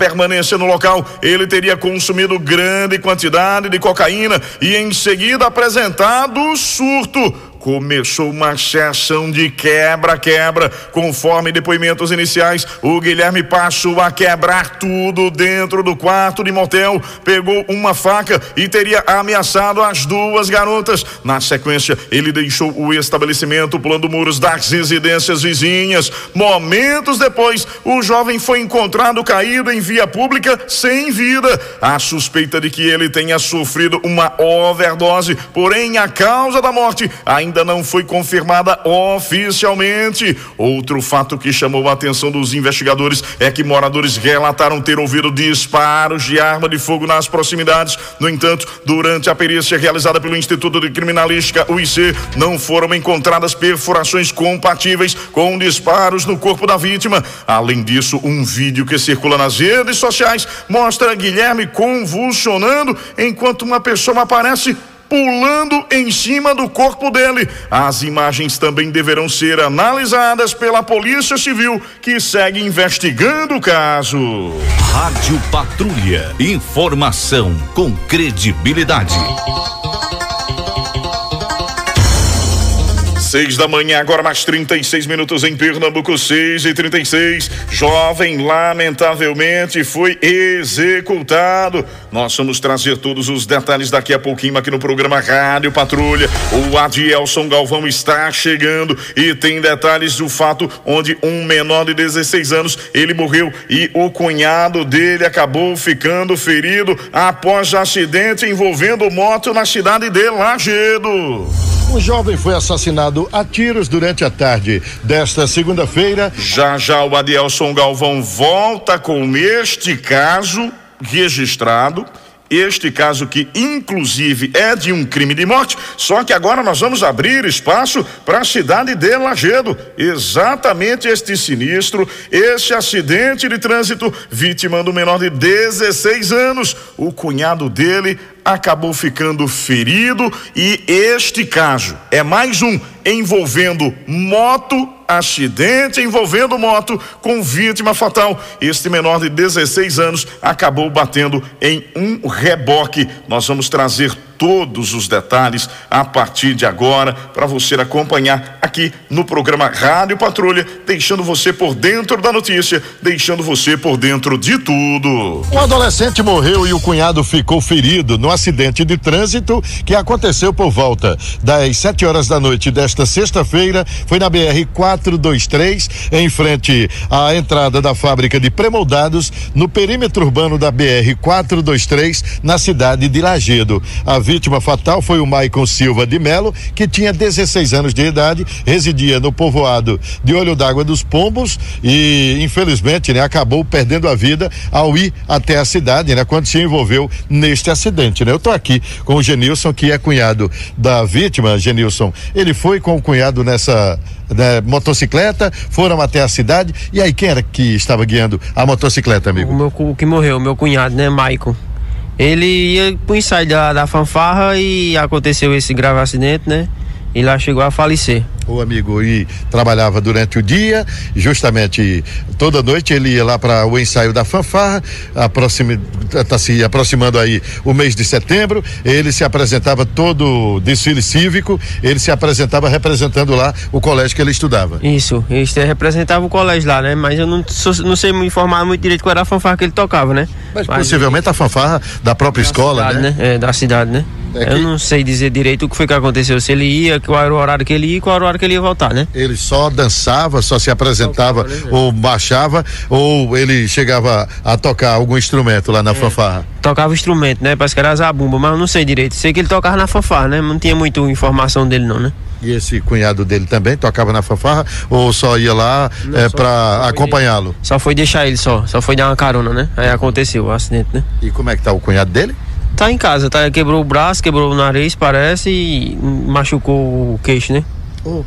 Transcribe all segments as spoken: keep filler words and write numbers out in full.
permanência no local, ele teria consumido grande quantidade de cocaína e em seguida apresentado surto. Começou uma sessão de quebra-quebra. Conforme depoimentos iniciais, o Guilherme passou a quebrar tudo dentro do quarto de motel, pegou uma faca e teria ameaçado as duas garotas. Na sequência, ele deixou o estabelecimento pulando muros das residências vizinhas. Momentos depois, o jovem foi encontrado caído em via pública sem vida. A suspeita de que ele tenha sofrido uma overdose, porém a causa da morte ainda ainda não foi confirmada oficialmente. Outro fato que chamou a atenção dos investigadores é que moradores relataram ter ouvido disparos de arma de fogo nas proximidades. No entanto, durante a perícia realizada pelo Instituto de Criminalística, o I C, não foram encontradas perfurações compatíveis com disparos no corpo da vítima. Além disso, um vídeo que circula nas redes sociais mostra Guilherme convulsionando enquanto uma pessoa aparece pulando em cima do corpo dele. As imagens também deverão ser analisadas pela Polícia Civil, que segue investigando o caso. Rádio Patrulha. Informação com credibilidade. Seis da manhã, agora mais trinta e seis minutos em Pernambuco, seis e trinta e seis. Jovem, lamentavelmente, foi executado. Nós vamos trazer todos os detalhes daqui a pouquinho aqui no programa Rádio Patrulha. O Adielson Galvão está chegando e tem detalhes do fato onde um menor de dezesseis anos, ele morreu e o cunhado dele acabou ficando ferido após acidente envolvendo moto na cidade de Lajedo. Um jovem foi assassinado a tiros durante a tarde desta segunda-feira. Já já o Adielson Galvão volta com este caso registrado. Este caso que inclusive é de um crime de morte, só que agora nós vamos abrir espaço para a cidade de Lajedo. Exatamente este sinistro, este acidente de trânsito, vítima do menor de dezesseis anos. O cunhado dele acabou ficando ferido e este caso é mais um envolvendo moto, acidente envolvendo moto com vítima fatal. Este menor de dezesseis anos acabou batendo em um reboque. Nós vamos trazer todos os detalhes a partir de agora para você acompanhar aqui no programa Rádio Patrulha, deixando você por dentro da notícia, deixando você por dentro de tudo. Um adolescente morreu e o cunhado ficou ferido no acidente de trânsito que aconteceu por volta das sete horas da noite desta sexta-feira. Foi na B R quatrocentos e vinte e três, em frente à entrada da fábrica de premoldados, no perímetro urbano da B R quatrocentos e vinte e três, na cidade de Lajedo. A vítima fatal foi o Maicon Silva de Melo, que tinha dezesseis anos de idade, residia no povoado de Olho d'Água dos Pombos e, infelizmente, né, acabou perdendo a vida ao ir até a cidade, né, quando se envolveu neste acidente, né? Eu tô aqui com o Genilson, que é cunhado da vítima. Genilson, ele foi com o cunhado nessa né, motocicleta, foram até a cidade, e aí quem era que estava guiando a motocicleta, amigo? O, meu, o que morreu, o meu cunhado, né, Maicon. Ele ia pro ensaio da, da fanfarra e aconteceu esse grave acidente, né? E lá chegou a falecer. O amigo e trabalhava durante o dia, justamente toda noite ele ia lá para o ensaio da fanfarra. Aproxima, tá se aproximando aí o mês de setembro. Ele se apresentava todo desfile cívico, ele se apresentava representando lá o colégio que ele estudava. Isso, ele representava o colégio lá, né? Mas eu não, não sei me informar muito direito qual era a fanfarra que ele tocava, né? Mas, Mas possivelmente a fanfarra da própria da escola, cidade, né? né? É, da cidade, né? É que... Eu não sei dizer direito o que foi que aconteceu, se ele ia, qual era o horário que ele ia e qual era o horário que ele ia voltar, né? Ele só dançava, só se apresentava, tocava, né? Ou baixava, ou ele chegava a tocar algum instrumento lá na é, fanfarra? Tocava instrumento, né? Parece que era zabumba, mas eu não sei direito. Sei que ele tocava na fanfarra, né? Não tinha muita informação dele não, né? E esse cunhado dele também tocava na fanfarra ou só ia lá não, é, para acompanhá-lo? Só foi deixar ele só, só foi dar uma carona, né? Aí aconteceu o acidente, né? E como é que tá o cunhado dele? Tá em casa, tá, quebrou o braço, quebrou o nariz, parece, e machucou o queixo, né? Oh.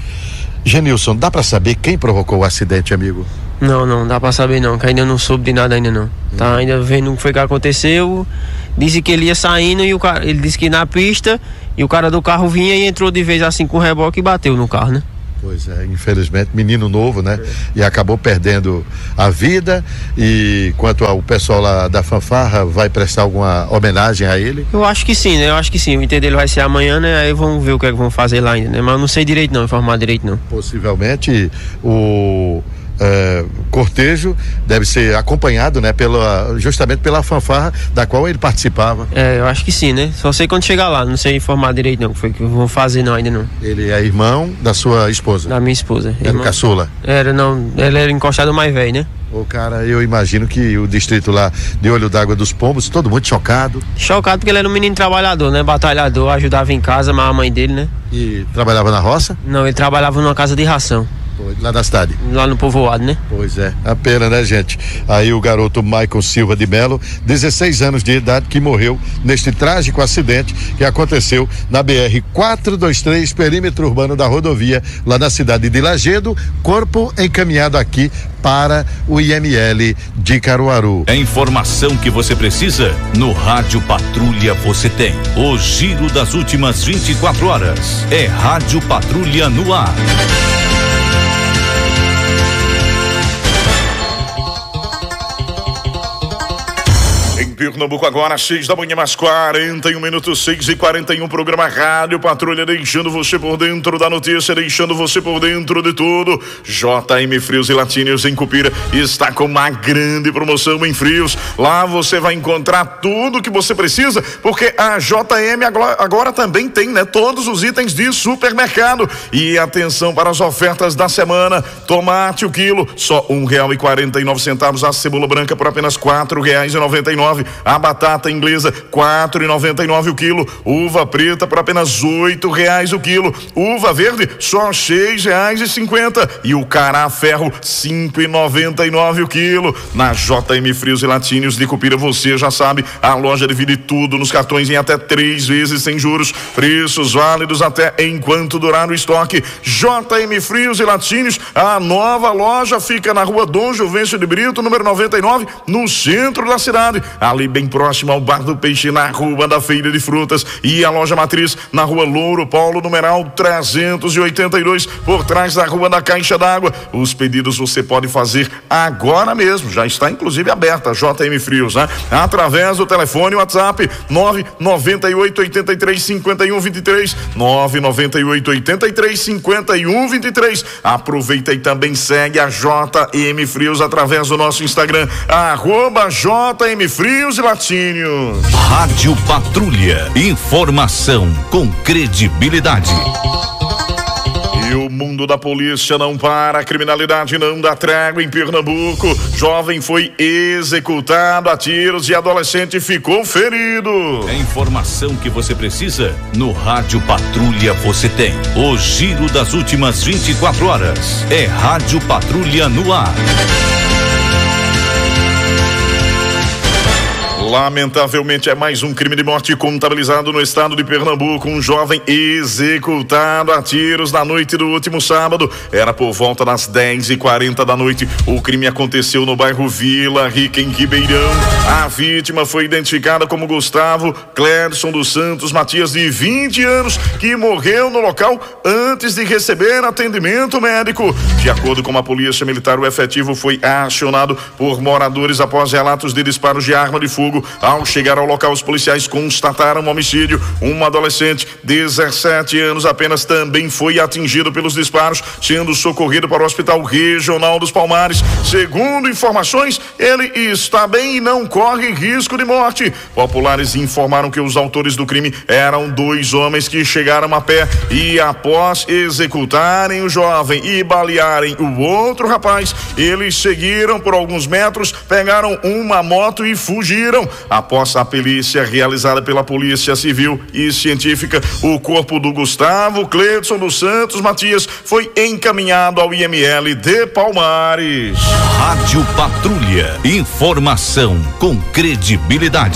Genilson, dá pra saber quem provocou o acidente, amigo? Não, não, dá pra saber não, que ainda não soube de nada ainda não. Hum. Tá ainda vendo o que foi que aconteceu. Disse que ele ia saindo e o cara, ele disse que na pista, e o cara do carro vinha e entrou de vez assim com o reboque e bateu no carro, né? Pois é, infelizmente, menino novo, né? É. E acabou perdendo a vida. E quanto ao pessoal lá da fanfarra, vai prestar alguma homenagem a ele? Eu acho que sim, né? Eu acho que sim. O enterro dele vai ser amanhã, né? Aí vamos ver o que é que vão fazer lá ainda, né? Mas eu não sei direito não, informar direito não. Possivelmente o... É, cortejo deve ser acompanhado, né, pela, justamente pela fanfarra da qual ele participava. É, eu acho que sim, né? Só sei quando chegar lá, não sei informar direito não, o que foi que vão fazer não, ainda não. Ele é irmão da sua esposa? Da minha esposa. Era irmão... caçula? Era, não, ele era encostado mais velho, né? Ô, cara, eu imagino que o distrito lá de Olho d'Água dos Pombos, todo mundo chocado. Chocado porque ele era um menino trabalhador, né? Batalhador, ajudava em casa, mas a mãe dele, né? E trabalhava na roça? Não, ele trabalhava numa casa de ração. Lá da cidade? Lá no povoado, né? Pois é, a pena, né, gente? Aí o garoto Maicon Silva de Melo, dezesseis anos de idade, que morreu neste trágico acidente que aconteceu na B R quatrocentos e vinte e três, perímetro urbano da rodovia, lá na cidade de Lagedo, corpo encaminhado aqui para o I M L de Caruaru. É informação que você precisa? No Rádio Patrulha você tem. O giro das últimas vinte e quatro horas. É Rádio Patrulha no ar. Pernambuco agora, seis da manhã, mais quarenta e um minutos, seis e quarenta e um, programa Rádio Patrulha, deixando você por dentro da notícia, deixando você por dentro de tudo. J M Frios e Laticínios em Cupira está com uma grande promoção em frios. Lá você vai encontrar tudo que você precisa, porque a J M agora, agora também tem, né, todos os itens de supermercado. E atenção para as ofertas da semana: tomate o quilo, só um real e quarenta e nove centavos, a cebola branca por apenas quatro reais e noventa e nove, a batata inglesa quatro reais e noventa e nove o quilo, uva preta por apenas oito reais o quilo, uva verde só seis reais e cinquenta e o cará ferro cinco reais e noventa e nove o quilo. Na J M Frios e Laticínios de Cupira, você já sabe, a loja divide tudo nos cartões em até três vezes sem juros, preços válidos até enquanto durar o estoque. J M Frios e Laticínios, a nova loja fica na rua Dom Juvencio de Brito, número noventa e nove, no centro da cidade, ali bem próximo ao Bar do Peixe, na rua da Feira de Frutas, e a loja matriz na rua Louro Paulo, numeral trezentos e oitenta e dois, por trás da rua da Caixa d'Água. Os pedidos você pode fazer agora mesmo, já está inclusive aberta a J M Frios, né? Através do telefone WhatsApp nove nove oito oito três cinco um dois três, nove nove oito oito três cinco um dois três. Aproveita e também segue a J M Frios através do nosso Instagram, arroba J M Frios e Laticínios. Rádio Patrulha, informação com credibilidade. E o mundo da polícia não para, a criminalidade não dá trégua em Pernambuco. Jovem foi executado a tiros e adolescente ficou ferido. É informação que você precisa? No Rádio Patrulha você tem. O giro das últimas vinte e quatro horas. É Rádio Patrulha no ar. Lamentavelmente é mais um crime de morte contabilizado no estado de Pernambuco. Um jovem executado a tiros na noite do último sábado. Era por volta das dez e quarenta da noite. O crime aconteceu no bairro Vila Rica, em Ribeirão. A vítima foi identificada como Gustavo Clédson dos Santos Matias, de vinte anos, que morreu no local antes de receber atendimento médico. De acordo com a polícia militar, o efetivo foi acionado por moradores após relatos de disparos de arma de fogo. Ao chegar ao local, os policiais constataram um homicídio. Um adolescente, dezessete anos apenas, também foi atingido pelos disparos, sendo socorrido para o Hospital Regional dos Palmares. Segundo informações, ele está bem e não corre risco de morte. Populares informaram que os autores do crime eram dois homens que chegaram a pé e, após executarem o jovem e balearem o outro rapaz, eles seguiram por alguns metros, pegaram uma moto e fugiram. Após a perícia realizada pela Polícia Civil e Científica, o corpo do Gustavo Clédson dos Santos Matias foi encaminhado ao I M L de Palmares. Rádio Patrulha, informação com credibilidade.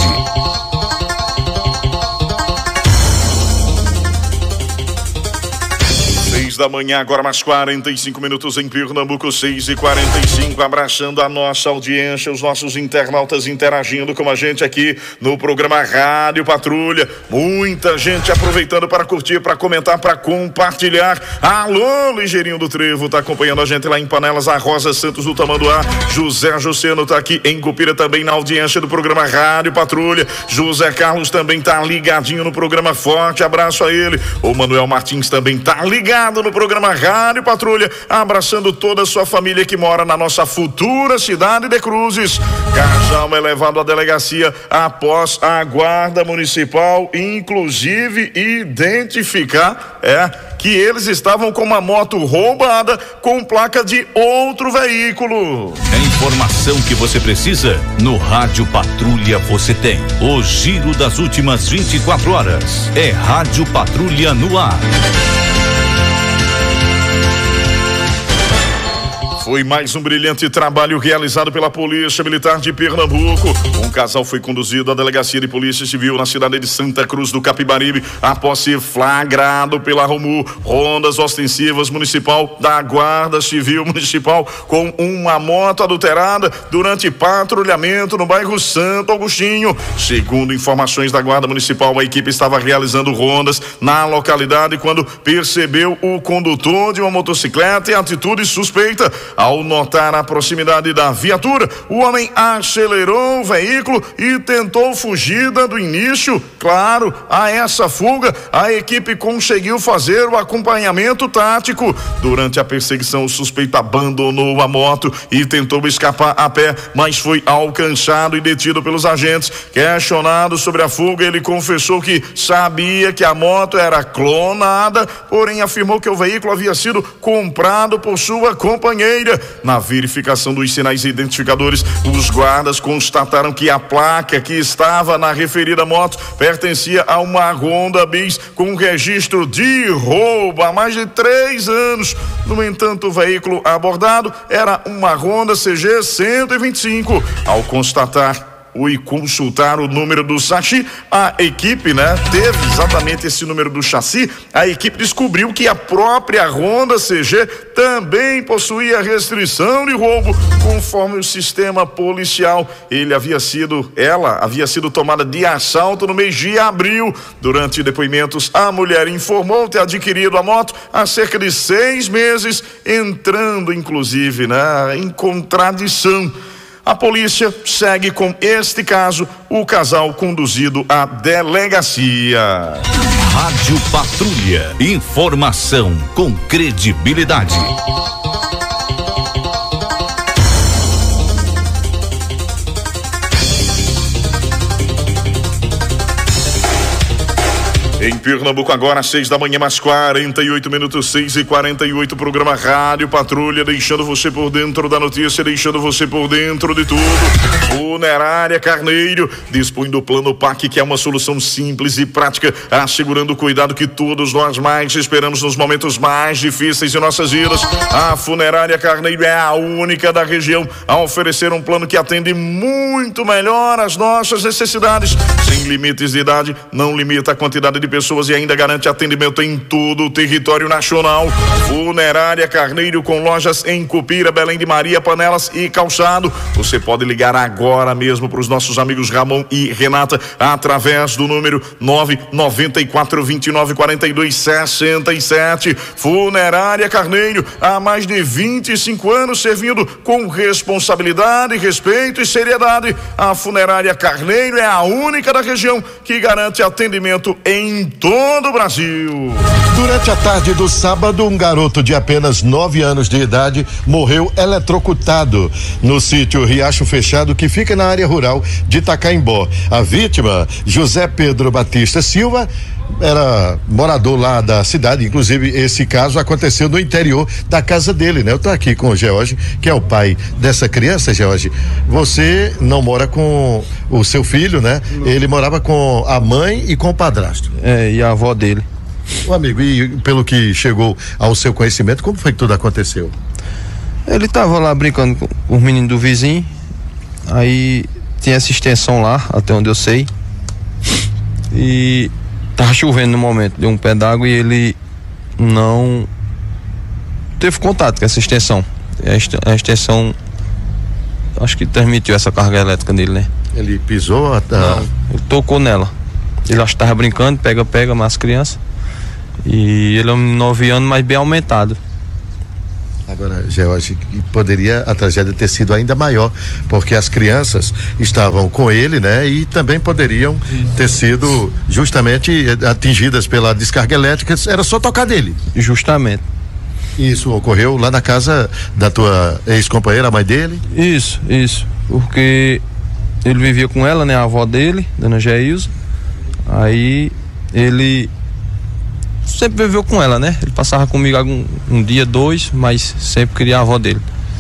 Seis da manhã, agora mais quarenta e cinco minutos em Pernambuco, seis e quarenta e cinco, abraçando a nossa audiência, os nossos internautas interagindo com a gente aqui no programa Rádio Patrulha. Muita gente aproveitando para curtir, para comentar, para compartilhar. Alô, Ligeirinho do Trevo, tá acompanhando a gente lá em Panelas, a Rosa Santos do Tamanduá. José Joceno tá aqui em Cupira também na audiência do programa Rádio Patrulha. José Carlos também tá ligadinho no programa, forte abraço a ele. O Manuel Martins também tá ligado no programa Rádio Patrulha, abraçando toda a sua família que mora na nossa futura cidade de Cruzes. Casal é levado à delegacia após a guarda municipal, inclusive identificar é que eles estavam com uma moto roubada com placa de outro veículo. É informação que você precisa no Rádio Patrulha você tem. O giro das últimas vinte e quatro horas é Rádio Patrulha no ar. Foi mais um brilhante trabalho realizado pela Polícia Militar de Pernambuco. Um casal foi conduzido à Delegacia de Polícia Civil na cidade de Santa Cruz do Capibaribe após ser flagrado pela ROMU, Rondas Ostensivas Municipal da Guarda Civil Municipal, com uma moto adulterada durante patrulhamento no bairro Santo Agostinho. Segundo informações da Guarda Municipal, a equipe estava realizando rondas na localidade quando percebeu o condutor de uma motocicleta em atitude suspeita. Ao notar a proximidade da viatura, o homem acelerou o veículo e tentou fugida do início. Claro, a essa fuga, a equipe conseguiu fazer o acompanhamento tático. Durante a perseguição, o suspeito abandonou a moto e tentou escapar a pé, mas foi alcançado e detido pelos agentes. Questionado sobre a fuga, ele confessou que sabia que a moto era clonada, porém afirmou que o veículo havia sido comprado por sua companheira. Na verificação dos sinais identificadores, os guardas constataram que a placa que estava na referida moto pertencia a uma Honda Bis com registro de roubo há mais de três anos. No entanto, o veículo abordado era uma Honda C G cento e vinte e cinco. Ao constatar e consultar o número do chassi, a equipe, né, teve exatamente esse número do chassi. A equipe descobriu que a própria Honda C G também possuía restrição de roubo, conforme o sistema policial. Ele havia sido, ela havia sido tomada de assalto no mês de abril. Durante depoimentos, a mulher informou ter adquirido a moto há cerca de seis meses, entrando inclusive, né, em contradição. A polícia segue com este caso, o casal conduzido à delegacia. Rádio Patrulha, informação com credibilidade. Em Pernambuco agora, seis da manhã, mais quarenta e oito minutos, seis e quarenta e oito, programa Rádio Patrulha, deixando você por dentro da notícia, deixando você por dentro de tudo. Funerária Carneiro dispõe do plano P A C, que é uma solução simples e prática, assegurando o cuidado que todos nós mais esperamos nos momentos mais difíceis de nossas vidas. A Funerária Carneiro é a única da região a oferecer um plano que atende muito melhor as nossas necessidades, sem limites de idade, não limita a quantidade de pessoas e ainda garante atendimento em todo o território nacional. Funerária Carneiro, com lojas em Cupira, Belém de Maria, Panelas e Calçado. Você pode ligar agora mesmo para os nossos amigos Ramon e Renata através do número nove nove quatro, dois nove, quatro dois seis sete. Funerária Carneiro, há mais de vinte e cinco anos servindo com responsabilidade, respeito e seriedade. A Funerária Carneiro é a única da região que garante atendimento em todo o Brasil. Durante a tarde do sábado, um garoto de apenas nove anos de idade morreu eletrocutado no sítio Riacho Fechado, que fica na área rural de Itacaimbó. A vítima, José Pedro Batista Silva, era morador lá da cidade. Inclusive, esse caso aconteceu no interior da casa dele, né? Eu tô aqui com o George, que é o pai dessa criança. George, você não mora com o seu filho, né? Não. Ele morava com a mãe e com o padrasto. É, e a avó dele. O amigo, e pelo que chegou ao seu conhecimento, como foi que tudo aconteceu? Ele tava lá brincando com os meninos do vizinho, aí tinha essa extensão lá, até onde eu sei, e tava chovendo no momento, deu um pé d'água e ele não teve contato com essa extensão. A extensão, acho que transmitiu essa carga elétrica nele, né? Ele pisou? A... Não, ele tocou nela. Ele acho que tava brincando, pega, pega, mas crianças. E ele é um nove anos, mas bem aumentado. Agora, George, poderia a tragédia ter sido ainda maior, porque as crianças estavam com ele, né? E também poderiam ter sido justamente atingidas pela descarga elétrica, era só tocar nele. Justamente. Isso ocorreu lá na casa da tua ex-companheira, a mãe dele? Isso, isso. Porque ele vivia com ela, né? A avó dele, dona Geilza. Aí ele sempre viveu com ela, né? Ele passava comigo um, um dia, dois, mas sempre queria a avó dele.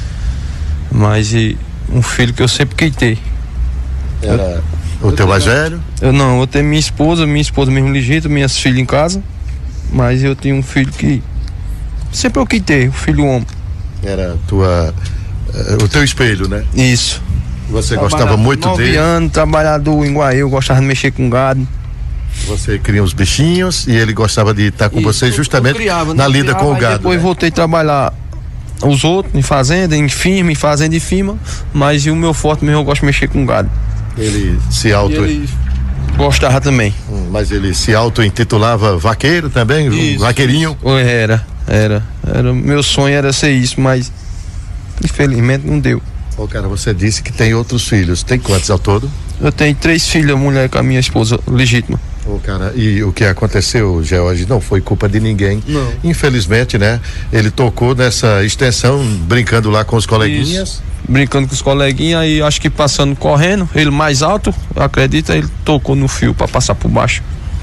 Mas e um filho que eu sempre quitei. Era eu, o teu mais velho? Eu não, eu tenho minha esposa, minha esposa mesmo legítima, minhas filhas em casa. Mas eu tenho um filho que sempre eu quitei, o filho homem. Era tua, uh, o teu espelho, né? Isso. Você gostava muito nove dele? anos, trabalhador em Guaíu, gostava de mexer com gado. Você cria os bichinhos e ele gostava de estar com Isso, você justamente eu criava, na né? lida Criava, com o gado. Depois né? voltei a trabalhar os outros, em fazenda, em firma, em fazenda e firma, mas e o meu forte mesmo, eu gosto de mexer com gado. Ele se auto... E ele gostava também. Hum, mas ele se auto-intitulava vaqueiro também? Isso, vaqueirinho? isso. Era, era, era. Meu sonho era ser isso, mas infelizmente não deu. Ô, cara, você disse que tem outros filhos. Tem quantos ao todo? Eu tenho três filhas, mulher com a minha esposa legítima. Ô, cara, e o que aconteceu, George, não foi culpa de ninguém. Não. Infelizmente, né? Ele tocou nessa extensão, brincando lá com os coleguinhas. Isso. Brincando com os coleguinhas e acho que passando correndo, ele mais alto, acredita, ele tocou no fio para passar por baixo.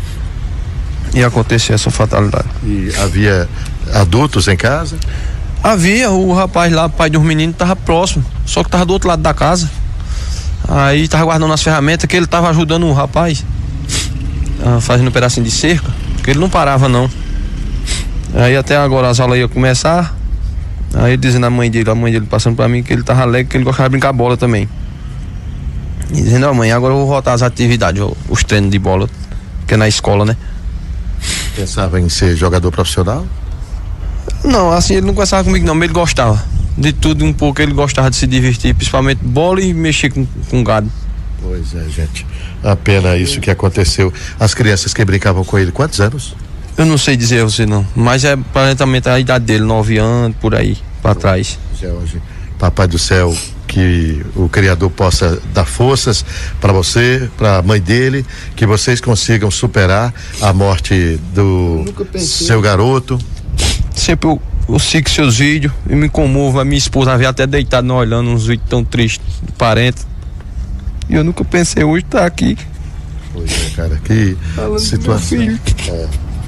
E aconteceu essa fatalidade. E havia adultos em casa? Havia, o rapaz lá, pai dos meninos, tava próximo, só que tava do outro lado da casa. Aí tava guardando as ferramentas, que ele tava ajudando o rapaz, ah, fazendo um pedacinho de cerca, porque ele não parava não. Aí até agora as aulas iam começar, aí dizendo a mãe dele, a mãe dele passando pra mim que ele tava alegre, que ele gostava de brincar bola também. E dizendo, ó mãe, agora eu vou voltar às atividades, os treinos de bola, que é na escola, né? Pensava em ser jogador profissional? Não, assim, ele não conversava comigo não, mas ele gostava de tudo um pouco, ele gostava de se divertir, principalmente bola e mexer com, com gado. Pois é, gente, a pena isso que aconteceu. As crianças que brincavam com ele, quantos anos? Eu não sei dizer a você não, mas é praticamente a idade dele, nove anos, por aí, pra trás. George, Papai do Céu, que o Criador possa dar forças para você, para a mãe dele, que vocês consigam superar a morte do seu garoto. Sempre eu, eu sigo seus vídeos e me comovo. A minha esposa veio até deitada não olhando uns vídeos tão tristes do parente. E eu nunca pensei hoje estar aqui. Pois é, cara, que falando situação. Do meu filho. É.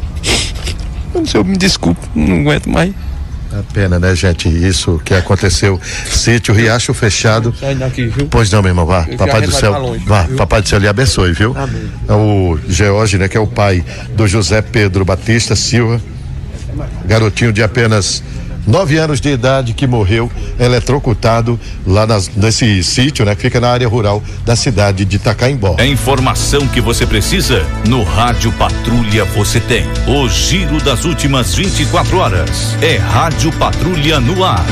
Eu não sei, eu me desculpo, não aguento mais. A pena, né, gente? Isso que aconteceu. Sítio Riacho Fechado. Sai daqui, viu? Pois não, meu irmão, vá. Eu Papai do Céu. longe, vá, viu? Papai do Céu lhe abençoe, viu? Amém. O George, né, que é o pai do José Pedro Batista Silva, garotinho de apenas nove anos de idade que morreu eletrocutado lá nas, nesse sítio, né, que fica na área rural da cidade de Itacaimbó. É informação que você precisa no Rádio Patrulha você tem. O giro das últimas vinte e quatro horas. É Rádio Patrulha no ar.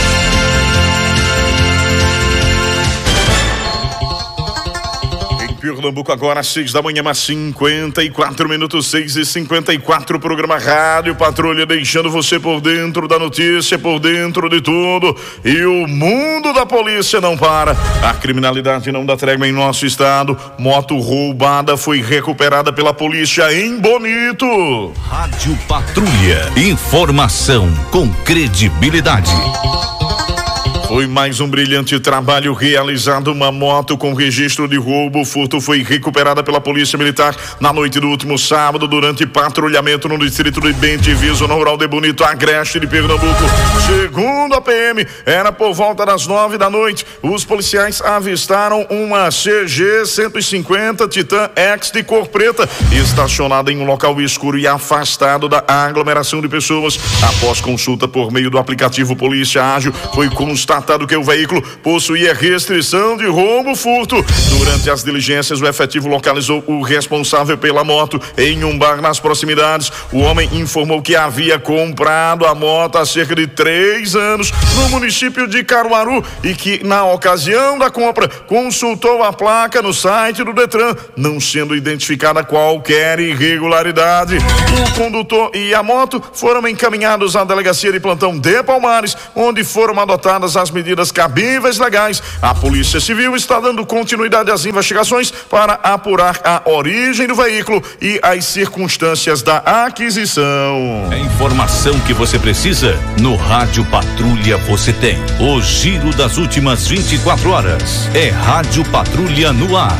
Pernambuco agora, seis da manhã, mais cinquenta e quatro minutos, seis e cinquenta e quatro, programa Rádio Patrulha, deixando você por dentro da notícia, por dentro de tudo. E o mundo da polícia não para. A criminalidade não dá trégua em nosso estado. Moto roubada foi recuperada pela polícia em Bonito. Rádio Patrulha, informação com credibilidade. Foi mais um brilhante trabalho realizado. Uma moto com registro de roubo, furto foi recuperada pela Polícia Militar na noite do último sábado durante patrulhamento no distrito de Bentivis, zona rural de Bonito, Agreste de Pernambuco. Segundo a P M, era por volta das nove da noite. Os policiais avistaram uma C G cento e cinquenta Titan X de cor preta, estacionada em um local escuro e afastado da aglomeração de pessoas. Após consulta por meio do aplicativo Polícia Ágil, foi constatado constatado que o veículo possuía restrição de roubo furto. Durante as diligências, o efetivo localizou o responsável pela moto em um bar nas proximidades. O homem informou que havia comprado a moto há cerca de três anos no município de Caruaru e que, na ocasião da compra, consultou a placa no site do Detran, não sendo identificada qualquer irregularidade. O condutor e a moto foram encaminhados à delegacia de plantão de Palmares, onde foram adotadas as medidas cabíveis legais. A Polícia Civil está dando continuidade às investigações para apurar a origem do veículo e as circunstâncias da aquisição. A informação que você precisa no Rádio Patrulha você tem. O giro das últimas vinte e quatro horas. É Rádio Patrulha no ar.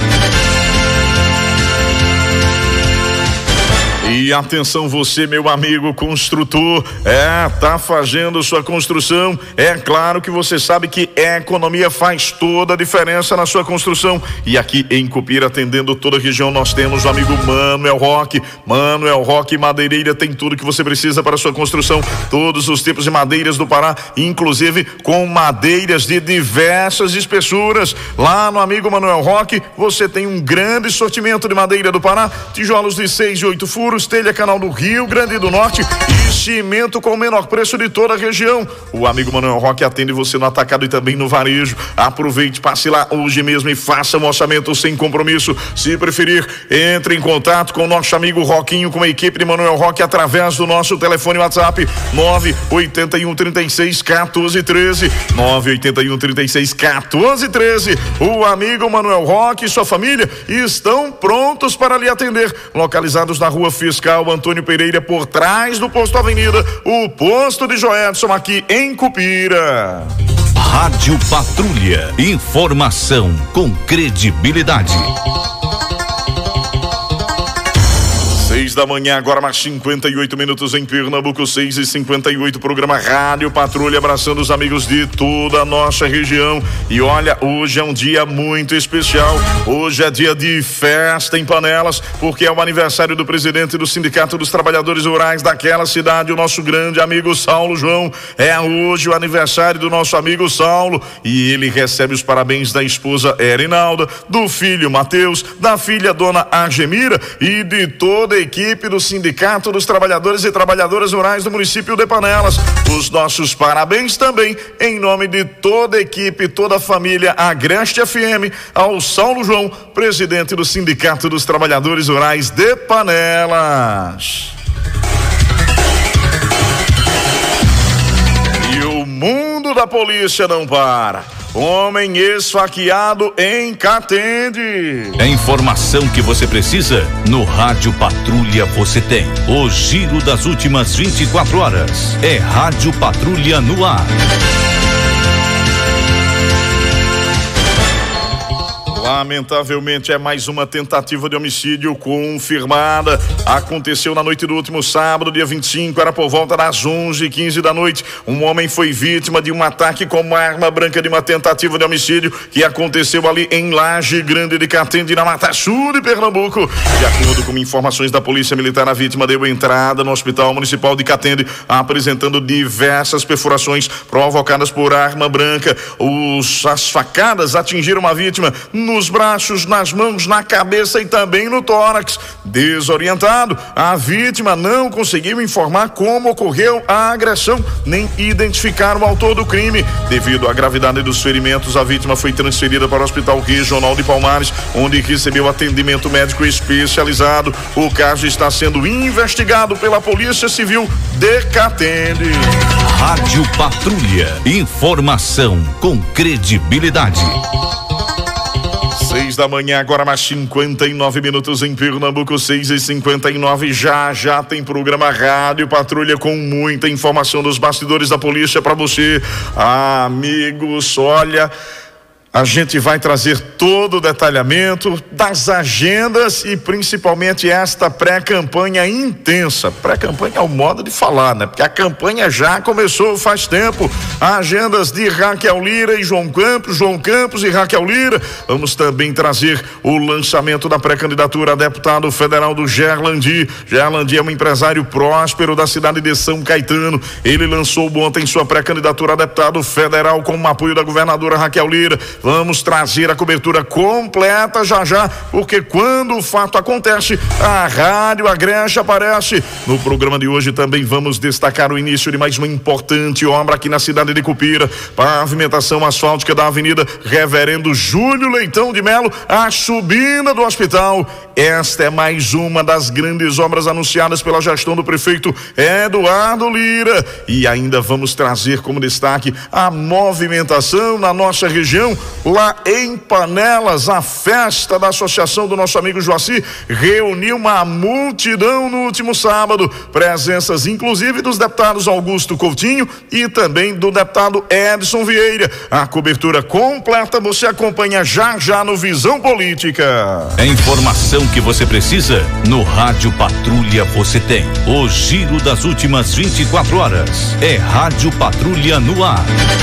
E atenção você, meu amigo construtor, é, tá fazendo sua construção, é claro que você sabe que a economia faz toda a diferença na sua construção, e aqui em Cupira, atendendo toda a região, nós temos o amigo Manuel Roque. Manuel Roque Madeireira tem tudo que você precisa para a sua construção, todos os tipos de madeiras do Pará, inclusive com madeiras de diversas espessuras. Lá no amigo Manuel Roque, você tem um grande sortimento de madeira do Pará, tijolos de seis e oito furos, telha canal do Rio Grande do Norte e cimento com o menor preço de toda a região. O amigo Manuel Roque atende você no atacado e também no varejo. Aproveite, passe lá hoje mesmo e faça um orçamento sem compromisso. Se preferir, entre em contato com o nosso amigo Roquinho, com a equipe de Manuel Roque, através do nosso telefone WhatsApp nove oito um, três seis, um quatro um três, nove oito um, três seis, um quatro um três. O amigo Manuel Roque e sua família estão prontos para lhe atender, localizados na rua Fiscal Antônio Pereira, por trás do posto Avenida, o posto de Joedson, aqui em Cupira. Rádio Patrulha, informação com credibilidade. Seis da manhã, agora mais cinquenta e oito minutos em Pernambuco, seis e cinquenta e oito, programa Rádio Patrulha, abraçando os amigos de toda a nossa região. E olha, hoje é um dia muito especial, hoje é dia de festa em Panelas, porque é o aniversário do presidente do Sindicato dos Trabalhadores Rurais daquela cidade, o nosso grande amigo Saulo João. É hoje o aniversário do nosso amigo Saulo, e ele recebe os parabéns da esposa Erinalda, do filho Mateus, da filha Dona Argemira e de toda a equipe do Sindicato dos Trabalhadores e Trabalhadoras Rurais do município de Panelas. Os nossos parabéns também em nome de toda a equipe, toda a família Agreste F M, ao Saulo João, presidente do Sindicato dos Trabalhadores Rurais de Panelas. E o mundo da polícia não para. Homem esfaqueado em Catende. A informação que você precisa no Rádio Patrulha você tem. O giro das últimas vinte e quatro horas. É Rádio Patrulha no ar. Lamentavelmente é mais uma tentativa de homicídio confirmada. Aconteceu na noite do último sábado, dia vinte e cinco, era por volta das onze e quinze da noite. Um homem foi vítima de um ataque com uma arma branca de uma tentativa de homicídio que aconteceu ali em Laje Grande de Catende, na Mata Sul de Pernambuco. De acordo com informações da Polícia Militar, a vítima deu entrada no Hospital Municipal de Catende, apresentando diversas perfurações provocadas por arma branca. Os, as facadas atingiram a vítima no nos braços, nas mãos, na cabeça e também no tórax. Desorientado, a vítima não conseguiu informar como ocorreu a agressão, nem identificar o autor do crime. Devido à gravidade dos ferimentos, a vítima foi transferida para o Hospital Regional de Palmares, onde recebeu atendimento médico especializado. O caso está sendo investigado pela Polícia Civil de Catende. Rádio Patrulha, informação com credibilidade. Seis da manhã, agora mais cinquenta e nove minutos em Pernambuco, seis e cinquenta e nove. Já já tem programa Rádio Patrulha com muita informação dos bastidores da polícia para você. Ah, amigos, olha, A gente vai trazer todo o detalhamento das agendas e principalmente esta pré-campanha intensa. Pré-campanha é o modo de falar, né? Porque a campanha já começou faz tempo. Agendas de Raquel Lira e João Campos, João Campos e Raquel Lira. Vamos também trazer o lançamento da pré-candidatura a deputado federal do Gerlandi. Gerlandi é um empresário próspero da cidade de São Caetano. Ele lançou ontem sua pré-candidatura a deputado federal com o apoio da governadora Raquel Lira. Vamos trazer a cobertura completa já já, porque quando o fato acontece, a Rádio Agreste aparece. No programa de hoje também vamos destacar o início de mais uma importante obra aqui na cidade de Cupira. Pavimentação asfáltica da Avenida Reverendo Júlio Leitão de Melo, a subida do hospital. Esta é mais uma das grandes obras anunciadas pela gestão do prefeito Eduardo Lira. E ainda vamos trazer como destaque a movimentação na nossa região. Lá em Panelas, a festa da associação do nosso amigo Joaci reuniu uma multidão no último sábado. Presenças inclusive dos deputados Augusto Coutinho e também do deputado Edson Vieira. A cobertura completa você acompanha já já no Visão Política. É informação que você precisa no Rádio Patrulha você tem. O giro das últimas vinte e quatro horas. É Rádio Patrulha no ar.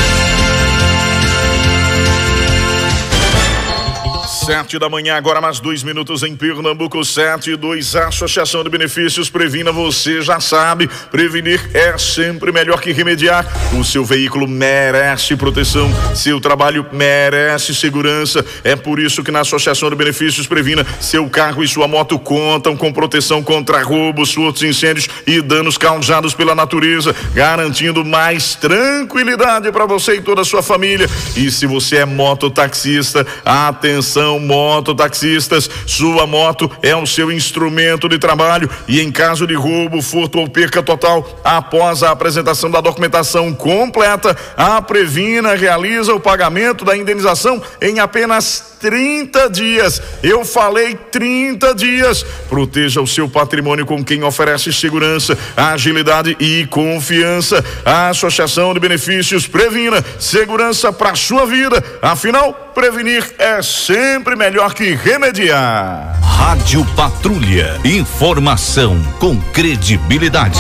Sete da manhã, agora mais dois minutos em Pernambuco, sete e dois. A Associação de Benefícios Previna, você já sabe, prevenir é sempre melhor que remediar. O seu veículo merece proteção, seu trabalho merece segurança. É por isso que na Associação de Benefícios Previna, seu carro e sua moto contam com proteção contra roubos, furtos, incêndios e danos causados pela natureza, garantindo mais tranquilidade para você e toda a sua família. E se você é mototaxista, atenção, mototaxistas, sua moto é o seu instrumento de trabalho e em caso de roubo, furto ou perca total, após a apresentação da documentação completa, a Previna realiza o pagamento da indenização em apenas trinta dias. Eu falei trinta dias. Proteja o seu patrimônio com quem oferece segurança, agilidade e confiança. A Associação de Benefícios Previna, segurança para sua vida. Afinal, prevenir é sempre melhor que remediar. Rádio Patrulha, informação com credibilidade.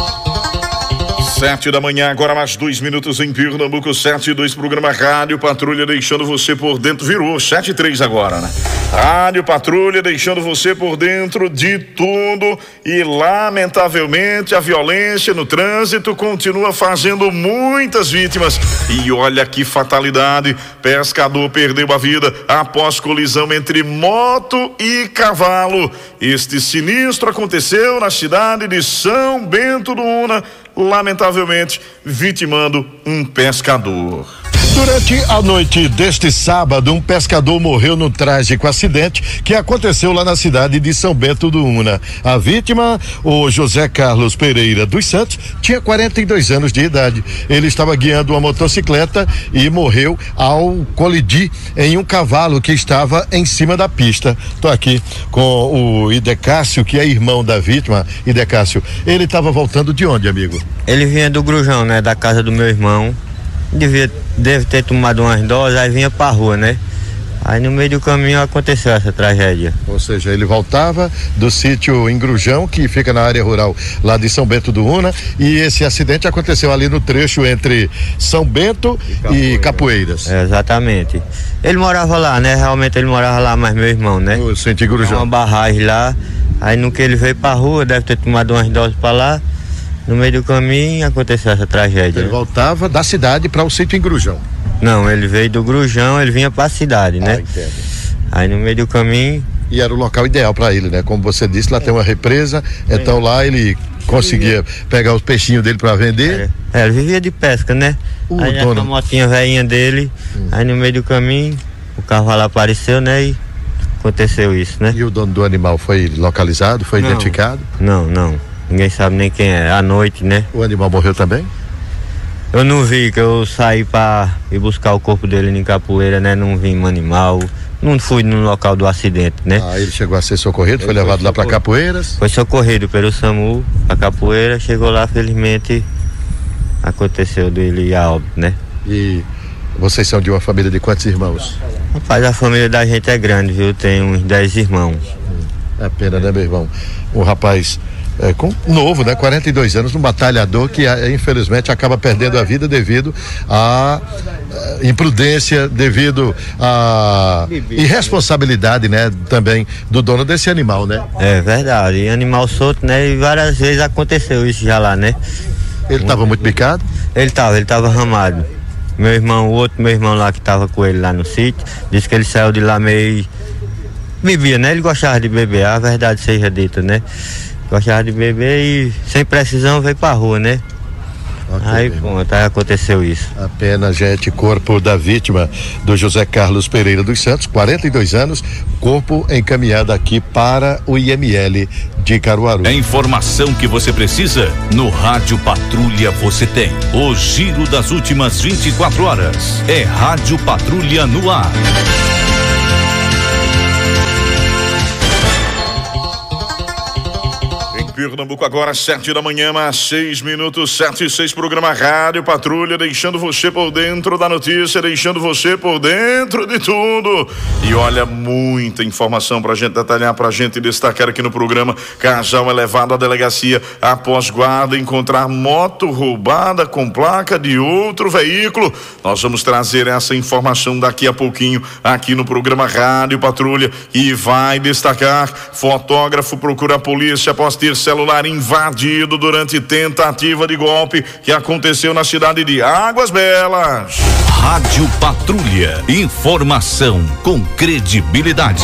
Sete da manhã, agora mais dois minutos em Pernambuco, sete e dois, programa Rádio Patrulha, deixando você por dentro, virou sete e três agora, né? Rádio Patrulha, deixando você por dentro de tudo e lamentavelmente a violência no trânsito continua fazendo muitas vítimas. E olha que fatalidade, pescador perdeu a vida após colisão entre moto e cavalo. Este sinistro aconteceu na cidade de São Bento do Una, lamentavelmente vitimando um pescador. Durante a noite deste sábado, um pescador morreu no trágico acidente que aconteceu lá na cidade de São Bento do Una. A vítima, o José Carlos Pereira dos Santos, tinha quarenta e dois anos de idade. Ele estava guiando uma motocicleta e morreu ao colidir em um cavalo que estava em cima da pista. Estou aqui com o Idecácio, que é irmão da vítima. Idecácio, ele estava voltando de onde, amigo? Ele vinha do Grujão, né? Da casa do meu irmão. Devia, deve ter tomado umas doses, aí vinha pra rua, né? Aí no meio do caminho aconteceu essa tragédia. Ou seja, ele voltava do sítio em Grujão, que fica na área rural lá de São Bento do Una, e esse acidente aconteceu ali no trecho entre São Bento e, Capoeira. e Capoeiras. É, exatamente. Ele morava lá, né? Realmente ele morava lá, mas meu irmão, né? No sítio Grujão. Uma barragem lá, aí no que ele veio pra rua, deve ter tomado umas doses pra lá. No meio do caminho aconteceu essa tragédia. Ele né? voltava da cidade para o sítio em Grujão. Não, ele veio do Grujão, ele vinha para a cidade, né? Ah, entendo. Aí no meio do caminho. E era o local ideal para ele, né? Como você disse, lá é. tem uma represa, é. então lá ele conseguia pegar os peixinhos dele para vender. É, ele vivia de pesca, né? O aí dono... a motinha velhinha dele, hum. aí no meio do caminho, o cavalo apareceu, né? E aconteceu isso, né? E o dono do animal foi localizado, foi não, identificado? Não, não. Ninguém sabe nem quem é, à noite, né? O animal morreu também? Eu não vi, que eu saí pra ir buscar o corpo dele em Capoeira, né? Não vi um animal, não fui no local do acidente, né? Ah, ele chegou a ser socorrido, ele foi levado foi lá pra Capoeiras? Foi socorrido pelo SAMU pra Capoeira, chegou lá, felizmente aconteceu dele a óbito, né? E Vocês são de uma família de quantos irmãos? Rapaz, a família da gente é grande, viu? Tem uns dez irmãos. É pena, né, meu irmão? Um rapaz é, com, novo, né? quarenta e dois anos, um batalhador que infelizmente acaba perdendo a vida devido à imprudência, devido à irresponsabilidade, né? Também do dono desse animal, né? É verdade, e animal solto, né? E várias vezes aconteceu isso já lá, né? Ele estava muito bicado? Ele estava, ele estava ramado. Meu irmão, o outro meu irmão lá que estava com ele lá no sítio, disse que ele saiu de lá meio... Bebia, né? Ele gostava de beber, a verdade seja dita, né? Gostava de beber e sem precisão veio pra rua, né? Okay, aí pronto, aí aconteceu isso. A pena, gente, corpo da vítima do José Carlos Pereira dos Santos, quarenta e dois anos, corpo encaminhado aqui para o I M L de Caruaru. A informação que você precisa no Rádio Patrulha você tem. O giro das últimas vinte e quatro horas é Rádio Patrulha no ar. Pernambuco agora, sete da manhã, mais seis minutos, sete e seis, programa Rádio Patrulha, deixando você por dentro da notícia, deixando você por dentro de tudo. E olha, muita informação pra gente detalhar, pra gente destacar aqui no programa. Casal é levado à delegacia após guarda encontrar moto roubada com placa de outro veículo. Nós vamos trazer essa informação daqui a pouquinho aqui no programa Rádio Patrulha. E vai destacar: fotógrafo procura a polícia após ter celular invadido durante tentativa de golpe que aconteceu na cidade de Águas Belas. Rádio Patrulha, informação com credibilidade.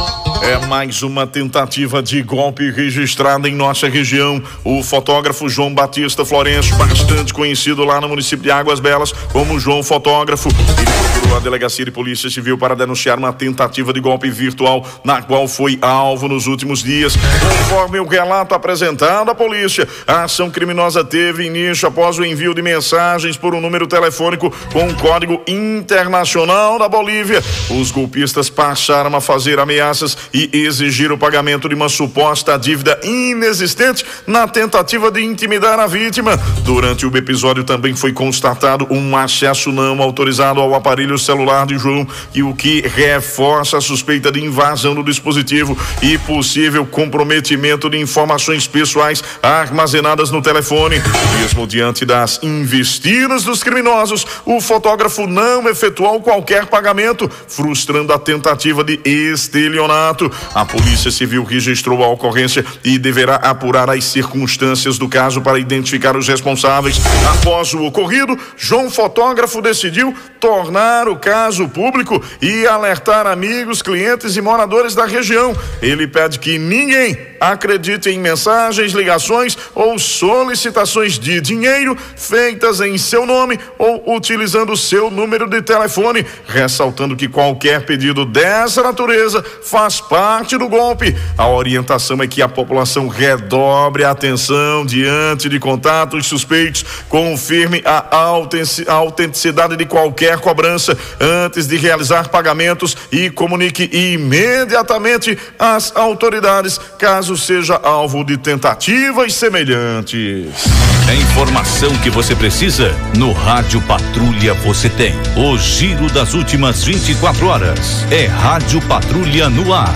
É mais uma tentativa de golpe registrada em nossa região. O fotógrafo João Batista Florencio, bastante conhecido lá no município de Águas Belas como João Fotógrafo, ele procurou a delegacia de polícia civil para denunciar uma tentativa de golpe virtual na qual foi alvo nos últimos dias. Conforme o relato apresentado à polícia, a ação criminosa teve início após o envio de mensagens por um número telefônico com um código internacional da Bolívia. Os golpistas passaram a fazer ameaças e exigir o pagamento de uma suposta dívida inexistente na tentativa de intimidar a vítima. Durante o episódio também foi constatado um acesso não autorizado ao aparelho celular de João, e o que reforça a suspeita de invasão do dispositivo e possível comprometimento de informações pessoais armazenadas no telefone. Mesmo diante das investidas dos criminosos, o fotógrafo não efetuou qualquer pagamento, frustrando a tentativa de estelionato. A Polícia Civil registrou a ocorrência e deverá apurar as circunstâncias do caso para identificar os responsáveis. Após o ocorrido, João Fotógrafo decidiu tornar o caso público e alertar amigos, clientes e moradores da região. Ele pede que ninguém acredite em mensagens, ligações ou solicitações de dinheiro feitas em seu nome ou utilizando seu número de telefone, ressaltando que qualquer pedido dessa natureza faz parte do golpe. A orientação é que a população redobre a atenção diante de contatos suspeitos, confirme a autenticidade de qualquer cobrança antes de realizar pagamentos e comunique imediatamente às autoridades caso seja alvo de tentativas semelhantes. A informação que você precisa no Rádio Patrulha você tem. O giro das últimas vinte e quatro horas é Rádio Patrulha no ar.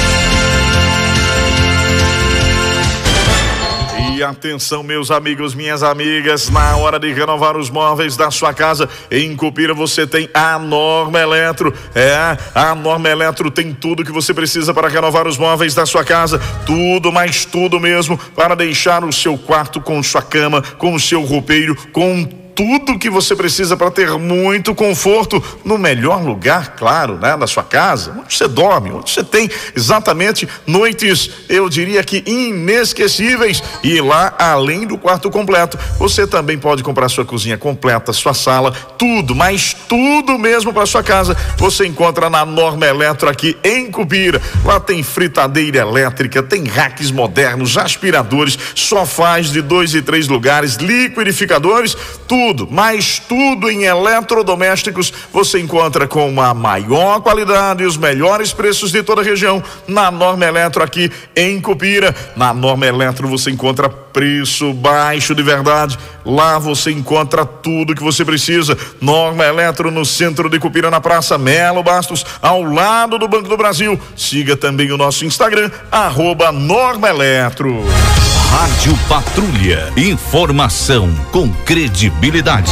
E atenção, meus amigos, minhas amigas, na hora de renovar os móveis da sua casa, em Cupira você tem a Norma Eletro. É, a Norma Eletro tem tudo que você precisa para renovar os móveis da sua casa, tudo, mas tudo mesmo, para deixar o seu quarto com sua cama, com o seu roupeiro, com tudo que você precisa para ter muito conforto no melhor lugar, claro, né, da sua casa, onde você dorme, onde você tem exatamente noites, eu diria que inesquecíveis. E lá, além do quarto completo, você também pode comprar sua cozinha completa, sua sala, tudo, mas tudo mesmo para sua casa, você encontra na Norma Eletro aqui em Cupira. Lá tem fritadeira elétrica, tem racks modernos, aspiradores, sofás de dois e três lugares, liquidificadores, tudo tudo, mas tudo em eletrodomésticos você encontra com a maior qualidade e os melhores preços de toda a região na Norma Eletro aqui em Cupira. Na Norma Eletro você encontra preço baixo de verdade. Lá você encontra tudo que você precisa. Norma Eletro no centro de Cupira, na Praça Melo Bastos, ao lado do Banco do Brasil. Siga também o nosso Instagram, arroba Norma Eletro. Rádio Patrulha. Informação com credibilidade.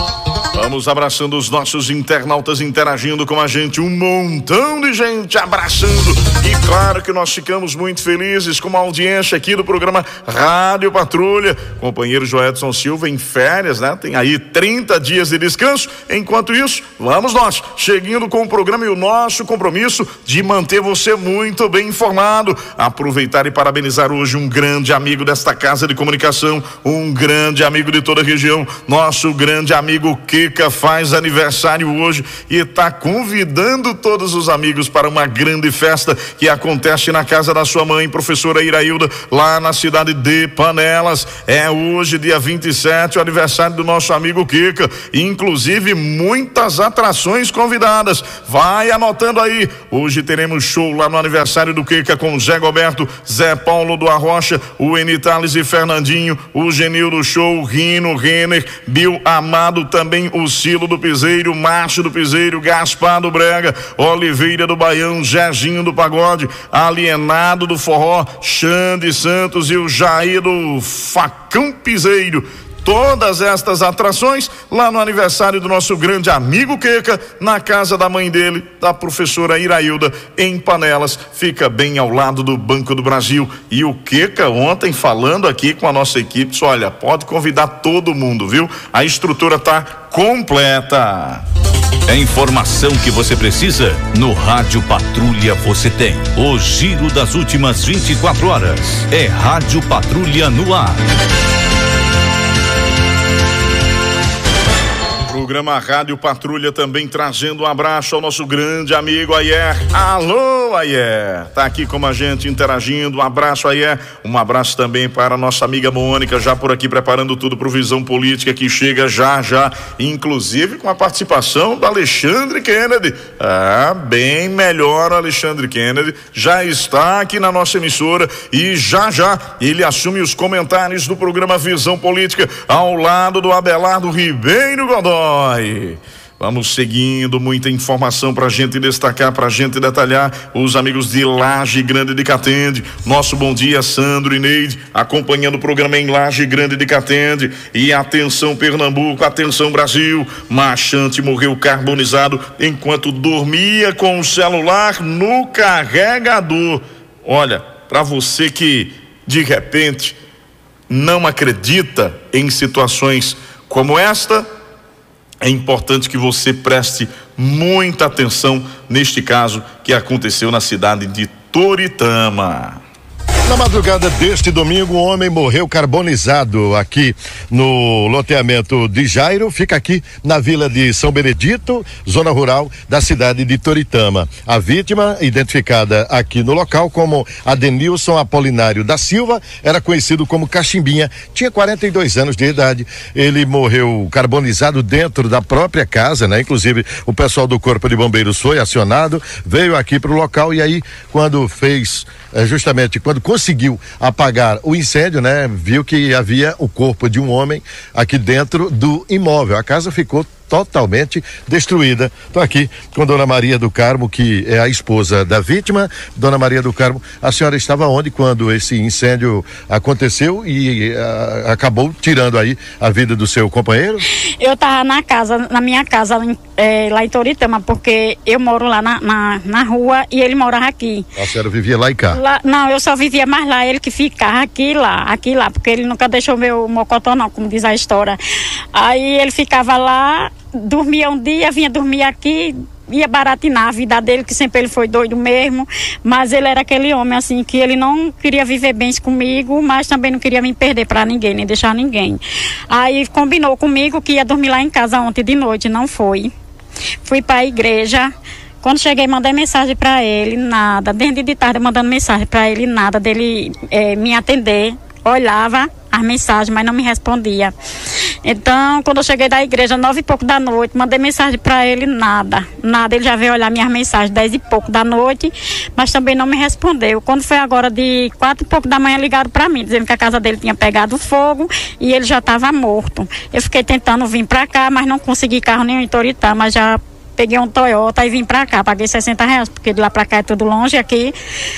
Vamos abraçando os nossos internautas interagindo com a gente, um montão de gente abraçando, e claro que nós ficamos muito felizes com a audiência aqui do programa Rádio Patrulha. Companheiro Joedson Silva em férias, né? Tem aí trinta dias de descanso. Enquanto isso, vamos nós, seguindo com o programa e o nosso compromisso de manter você muito bem informado. Aproveitar e parabenizar hoje um grande amigo desta casa de comunicação, um grande amigo de toda a região, nosso grande amigo Kika faz aniversário hoje e está convidando todos os amigos para uma grande festa que acontece na casa da sua mãe, professora Irailda, lá na cidade de Panelas. É hoje, dia vinte e sete, o aniversário do nosso amigo Kika, inclusive muitas atrações convidadas. Vai anotando aí. Hoje teremos show lá no aniversário do Kika com Zé Goberto, Zé Paulo do Arrocha, o Enitales e Fernandinho, o Genil do Show, Rino, Renner, Bill Amado, também o Silo do Piseiro, Márcio do Piseiro, Gaspar do Brega, Oliveira do Baião, Jezinho do Pagode, Alienado do Forró, Xande Santos e o Jair do Facão Piseiro. Todas estas atrações lá no aniversário do nosso grande amigo Kika, na casa da mãe dele, da professora Irailda, em Panelas. Fica bem ao lado do Banco do Brasil. E o Kika ontem falando aqui com a nossa equipe, disse, olha, pode convidar todo mundo, viu? A estrutura tá completa. É informação que você precisa? No Rádio Patrulha você tem. O giro das últimas vinte e quatro horas. É Rádio Patrulha no ar. Programa Rádio Patrulha também trazendo um abraço ao nosso grande amigo Ayer. Alô, Ayer! Tá aqui com a gente interagindo. Um abraço, Ayer. Um abraço também para a nossa amiga Mônica, já por aqui preparando tudo pro Visão Política, que chega já, já, inclusive com a participação do Alexandre Kennedy. Ah, bem melhor o Alexandre Kennedy. Já está aqui na nossa emissora e já, já ele assume os comentários do programa Visão Política ao lado do Abelardo Ribeiro Godoy. Vamos seguindo, muita informação pra gente destacar, pra gente detalhar. Os amigos de Laje Grande de Catende, nosso bom dia, Sandro e Neide, acompanhando o programa em Laje Grande de Catende. E atenção Pernambuco, atenção Brasil, Machante morreu carbonizado enquanto dormia com o celular no carregador. Olha, pra você que de repente não acredita em situações como esta, é importante que você preste muita atenção neste caso que aconteceu na cidade de Toritama. Na madrugada deste domingo, um homem morreu carbonizado aqui no loteamento de Jairo, fica aqui na vila de São Benedito, zona rural da cidade de Toritama. A vítima, identificada aqui no local como Adenilson Apolinário da Silva, era conhecido como Cachimbinha, tinha quarenta e dois anos de idade. Ele morreu carbonizado dentro da própria casa, né? Inclusive o pessoal do Corpo de Bombeiros foi acionado, veio aqui para o local e aí quando fez, justamente quando conseguiu apagar o incêndio, né? Viu que havia o corpo de um homem aqui dentro do imóvel. A casa ficou totalmente destruída. Estou aqui com Dona Maria do Carmo, que é a esposa da vítima. Dona Maria do Carmo, a senhora estava onde quando esse incêndio aconteceu e uh, acabou tirando aí a vida do seu companheiro? Eu estava na casa, na minha casa é, lá em Toritama, porque eu moro lá na, na, na rua e ele morava aqui. A senhora vivia lá e cá? Lá, não, eu só vivia mais lá, ele que ficava aqui e lá, aqui e lá, porque ele nunca deixou meu mocotó não, como diz a história. Aí ele ficava lá, dormia um dia, vinha dormir aqui, ia baratinar a vida dele, que sempre ele foi doido mesmo, mas ele era aquele homem assim, que ele não queria viver bem comigo, mas também não queria me perder para ninguém, nem deixar ninguém. Aí combinou comigo que ia dormir lá em casa ontem de noite, não foi. Fui para a igreja, quando cheguei mandei mensagem para ele, nada, desde de tarde mandando mensagem para ele, nada dele é, me atender, olhava as mensagens, mas não me respondia. Então, quando eu cheguei da igreja, nove e pouco da noite, mandei mensagem para ele, nada, nada. Ele já veio olhar minhas mensagens, dez e pouco da noite, mas também não me respondeu. Quando foi agora de quatro e pouco da manhã, ligaram para mim, dizendo que a casa dele tinha pegado fogo e ele já estava morto. Eu fiquei tentando vir para cá, mas não consegui carro nenhum em Toritama, mas já peguei um Toyota e vim pra cá, paguei sessenta reais, porque de lá pra cá é tudo longe aqui,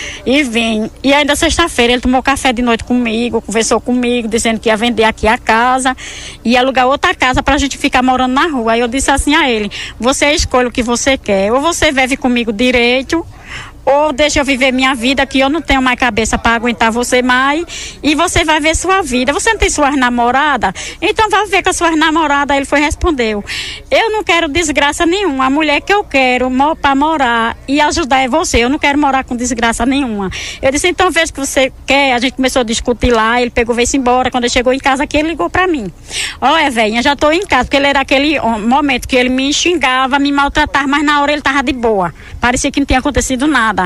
e vim. E ainda sexta-feira ele tomou café de noite comigo, conversou comigo, dizendo que ia vender aqui a casa, ia alugar outra casa pra gente ficar morando na rua. Aí eu disse assim a ele, você escolhe o que você quer, ou você vive comigo direito, ou deixa eu viver minha vida, que eu não tenho mais cabeça para aguentar você mais, e você vai ver sua vida. Você não tem suas namoradas? Então vai ver com as suas namoradas. Ele foi respondeu, eu não quero desgraça nenhuma, a mulher que eu quero para morar e ajudar é você, eu não quero morar com desgraça nenhuma. Eu disse, então veja o que você quer. A gente começou a discutir lá, ele pegou, veio-se embora. Quando ele chegou em casa aqui, ele ligou para mim, olha, velhinha, já tô em casa, porque ele era aquele momento que ele me xingava, me maltratava, mas na hora ele tava de boa, parecia que não tinha acontecido nada.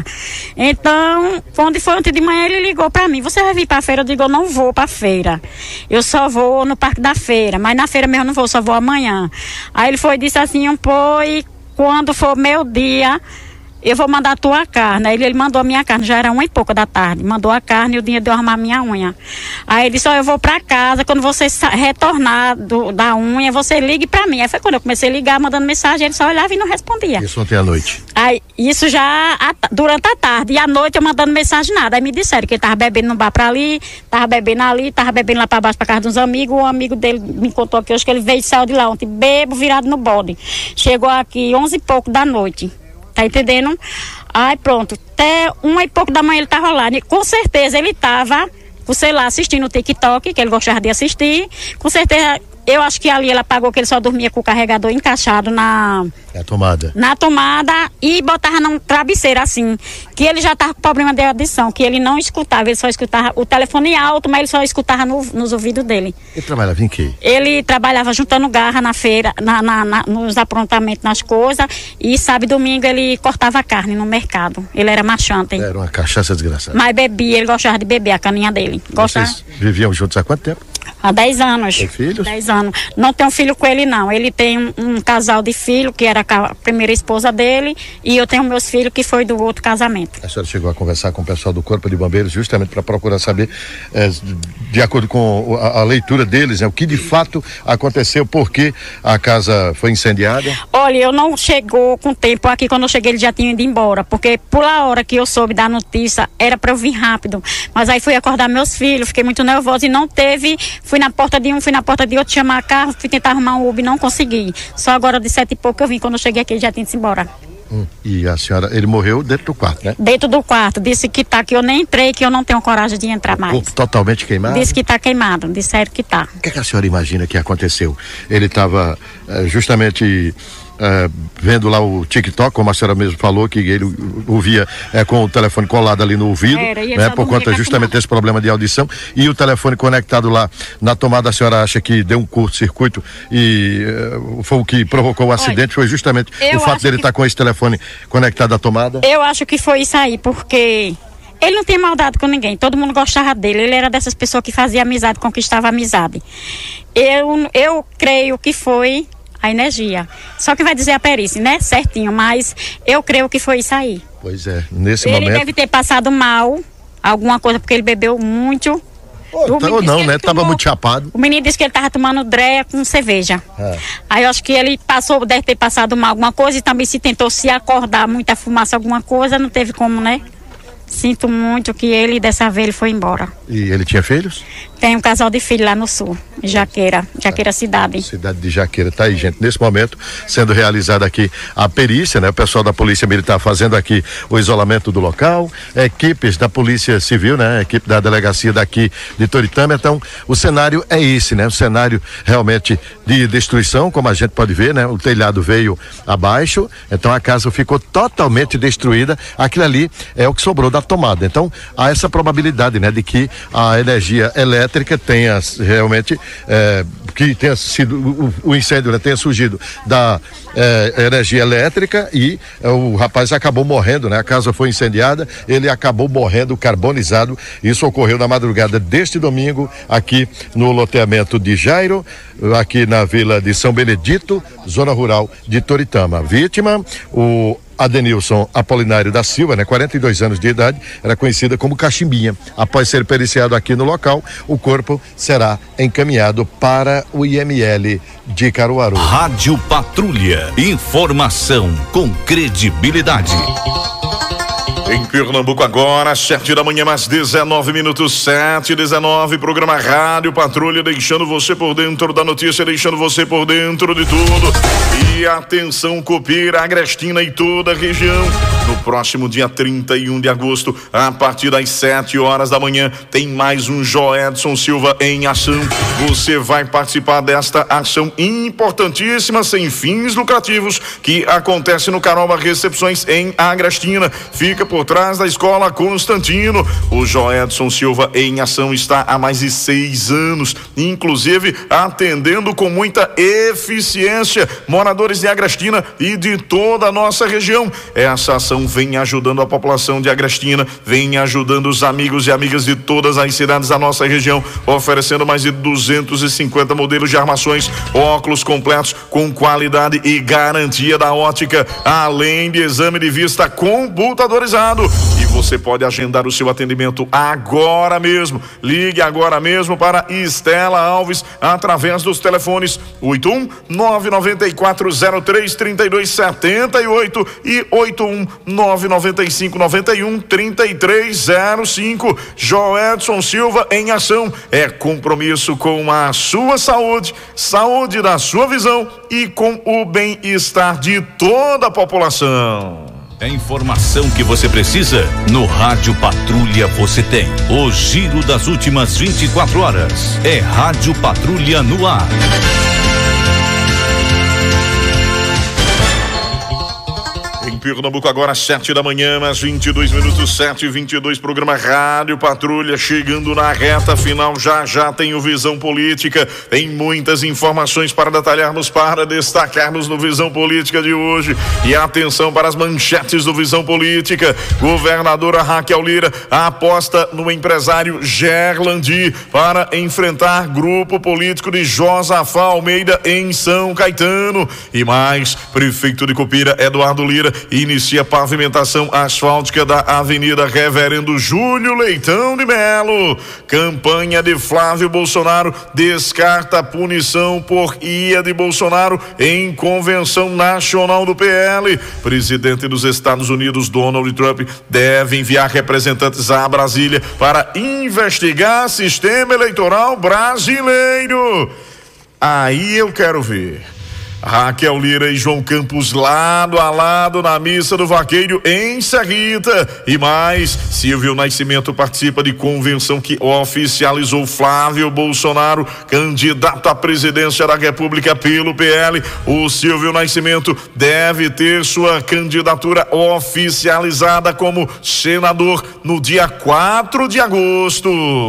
Então, quando foi ontem de manhã, ele ligou pra mim, você vai vir pra feira? Eu digo, eu não vou pra feira, eu só vou no Parque da Feira, mas na feira mesmo eu não vou, só vou amanhã. Aí ele foi e disse assim, um pô, e quando for meu dia, eu vou mandar a tua carne. Aí ele, ele mandou a minha carne, já era uma e pouca da tarde, mandou a carne e o dinheiro de eu arrumar a minha unha. Aí ele disse, ó, eu vou pra casa, quando você retornar do, da unha, você ligue pra mim. Aí foi quando eu comecei a ligar, mandando mensagem, ele só olhava e não respondia. Isso ontem à noite? Aí, isso já a, durante a tarde, e à noite eu mandando mensagem, nada. Aí me disseram que ele tava bebendo no bar pra ali, tava bebendo ali, tava bebendo lá pra baixo pra casa dos amigos. Um amigo dele me contou aqui hoje que ele veio e saiu de lá ontem, bebo, virado no bode. Chegou aqui onze e pouco da noite. Tá entendendo? Aí pronto, até uma e pouco da manhã ele tava lá. Com certeza ele tava, sei lá, assistindo o TikTok, que ele gostava de assistir. Com certeza, eu acho que ali ele apagou que ele só dormia com o carregador encaixado na... É a tomada. Na tomada e botava num travesseiro assim, que ele já tava com problema de audição, que ele não escutava, ele só escutava o telefone alto, mas ele só escutava no, nos ouvidos dele. Ele trabalhava em quê? Ele trabalhava juntando garra na feira, na, na, na, nos aprontamentos, nas coisas, e sábado e domingo ele cortava carne no mercado. Ele era machante. Era uma cachaça desgraçada. Mas bebia, ele gostava de beber, a caninha dele. Gostava. Vocês viviam juntos há quanto tempo? Há dez anos. Tem filhos? dez anos. Não tenho filho com ele, não. Ele tem um, um casal de filho, que era a primeira esposa dele, e eu tenho meus filhos, que foi do outro casamento. A senhora chegou a conversar com o pessoal do Corpo de Bombeiros justamente para procurar saber, é, de acordo com a, a leitura deles, né, o que de fato aconteceu, por que a casa foi incendiada? Olha, eu não chegou com tempo aqui, quando eu cheguei ele já tinha ido embora, porque por a hora que eu soube da notícia, era para eu vir rápido, mas aí fui acordar meus filhos, fiquei muito nervosa e não teve, fui na porta de um, fui na porta de outro, chamar carro, fui tentar arrumar um Uber, não consegui, só agora de sete e pouco eu vim, quando eu cheguei aqui ele já tinha ido embora. Hum, e a senhora, ele morreu dentro do quarto, né? Dentro do quarto, disse que tá, que eu nem entrei, que eu não tenho coragem de entrar mais. Corpo totalmente queimado? Disse que tá queimado, disseram que tá. O que, é que a senhora imagina que aconteceu? Ele estava eh, justamente eh, vendo lá o TikTok, como a senhora mesmo falou, que ele ouvia eh, com o telefone colado ali no ouvido, Era, né? Por conta justamente desse problema de audição, e o telefone conectado lá na tomada. A senhora acha que deu um curto-circuito e eh, foi o que provocou o acidente? Olha, foi justamente o fato dele estar que... tá com esse telefone conectado à tomada? Eu acho que foi isso aí, porque ele não tem maldade com ninguém, todo mundo gostava dele, ele era dessas pessoas que fazia amizade, conquistava amizade. Eu, eu creio que foi a energia, só que vai dizer a perícia, né, certinho, mas eu creio que foi isso aí. Pois é, nesse ele momento... Ele deve ter passado mal, alguma coisa, porque ele bebeu muito. Ou oh, não, né, tomou, tava muito chapado. O menino disse que ele tava tomando dreia com cerveja. É. Aí eu acho que ele passou, deve ter passado mal alguma coisa, e também se tentou se acordar, muita fumaça, alguma coisa, não teve como, né? Sinto muito que ele, dessa vez, ele foi embora. E ele tinha filhos? Tem um casal de filhos lá no sul, em Jaqueira, Jaqueira cidade. Cidade de Jaqueira, tá aí, gente. Nesse momento, sendo realizada aqui a perícia, né? O pessoal da Polícia Militar fazendo aqui o isolamento do local, equipes da Polícia Civil, né? Equipe da delegacia daqui de Toritama. Então, o cenário é esse, né? O cenário realmente de destruição, como a gente pode ver, né? O telhado veio abaixo, então a casa ficou totalmente destruída. Aquilo ali é o que sobrou da tomada. Então, há essa probabilidade, né, de que a energia elétrica tenha realmente, é, que tenha sido, o, o incêndio, né, tenha surgido da é, energia elétrica e é, o rapaz acabou morrendo, né? A casa foi incendiada, ele acabou morrendo carbonizado. Isso ocorreu na madrugada deste domingo, aqui no loteamento de Jairo, aqui na vila de São Benedito, zona rural de Toritama. Vítima, o Adenilson Apolinário da Silva, né, quarenta e dois anos de idade, era conhecida como Cachimbinha. Após ser periciado aqui no local, o corpo será encaminhado para o I M L de Caruaru. Rádio Patrulha, informação com credibilidade. Em Pernambuco agora, sete da manhã, mais dezenove minutos, sete e dezenove, programa Rádio Patrulha, deixando você por dentro da notícia, deixando você por dentro de tudo. E atenção, Copira, Agrestina e toda a região. No próximo dia trinta e um de agosto, a partir das sete horas da manhã, tem mais um Joedson Silva em ação. Você vai participar desta ação importantíssima, sem fins lucrativos, que acontece no Caroba Recepções em Agrestina. Fica por trás da Escola Constantino. O Joedson Silva em ação está há mais de seis anos, inclusive atendendo com muita eficiência moradores de Agrestina e de toda a nossa região. Essa ação vem ajudando a população de Agrestina, vem ajudando os amigos e amigas de todas as cidades da nossa região, oferecendo mais de duzentos e cinquenta modelos de armações, óculos completos com qualidade e garantia da ótica, além de exame de vista computadorizado. E você pode agendar o seu atendimento agora mesmo. Ligue agora mesmo para Estela Alves através dos telefones oito um nove nove quatro zero três três dois sete oito e oito um nove nove cinco nove um três três zero cinco. Joedson Silva em ação. É compromisso com a sua saúde, saúde da sua visão e com o bem-estar de toda a população. A informação que você precisa, no Rádio Patrulha você tem. O giro das últimas vinte e quatro horas. É Rádio Patrulha no ar. Em Pernambuco agora, sete da manhã, mais vinte e dois minutos, sete e vinte e dois, programa Rádio Patrulha chegando na reta final. Já já tem o Visão Política, tem muitas informações para detalharmos, para destacarmos no Visão Política de hoje. E atenção para as manchetes do Visão Política. Governadora Raquel Lira aposta no empresário Gerlandi para enfrentar grupo político de Josafá Almeida em São Caetano. E mais, prefeito de Copira, Eduardo Lira, inicia pavimentação asfáltica da Avenida Reverendo Júlio Leitão de Melo. Campanha de Flávio Bolsonaro descarta punição por ida de Bolsonaro em convenção nacional do P L. Presidente dos Estados Unidos, Donald Trump, deve enviar representantes a Brasília para investigar sistema eleitoral brasileiro. Aí eu quero ver Raquel Lira e João Campos lado a lado na missa do Vaqueiro em Serrita. E mais, Silvio Nascimento participa de convenção que oficializou Flávio Bolsonaro candidato à presidência da República pelo P L. O Silvio Nascimento deve ter sua candidatura oficializada como senador no dia quatro de agosto.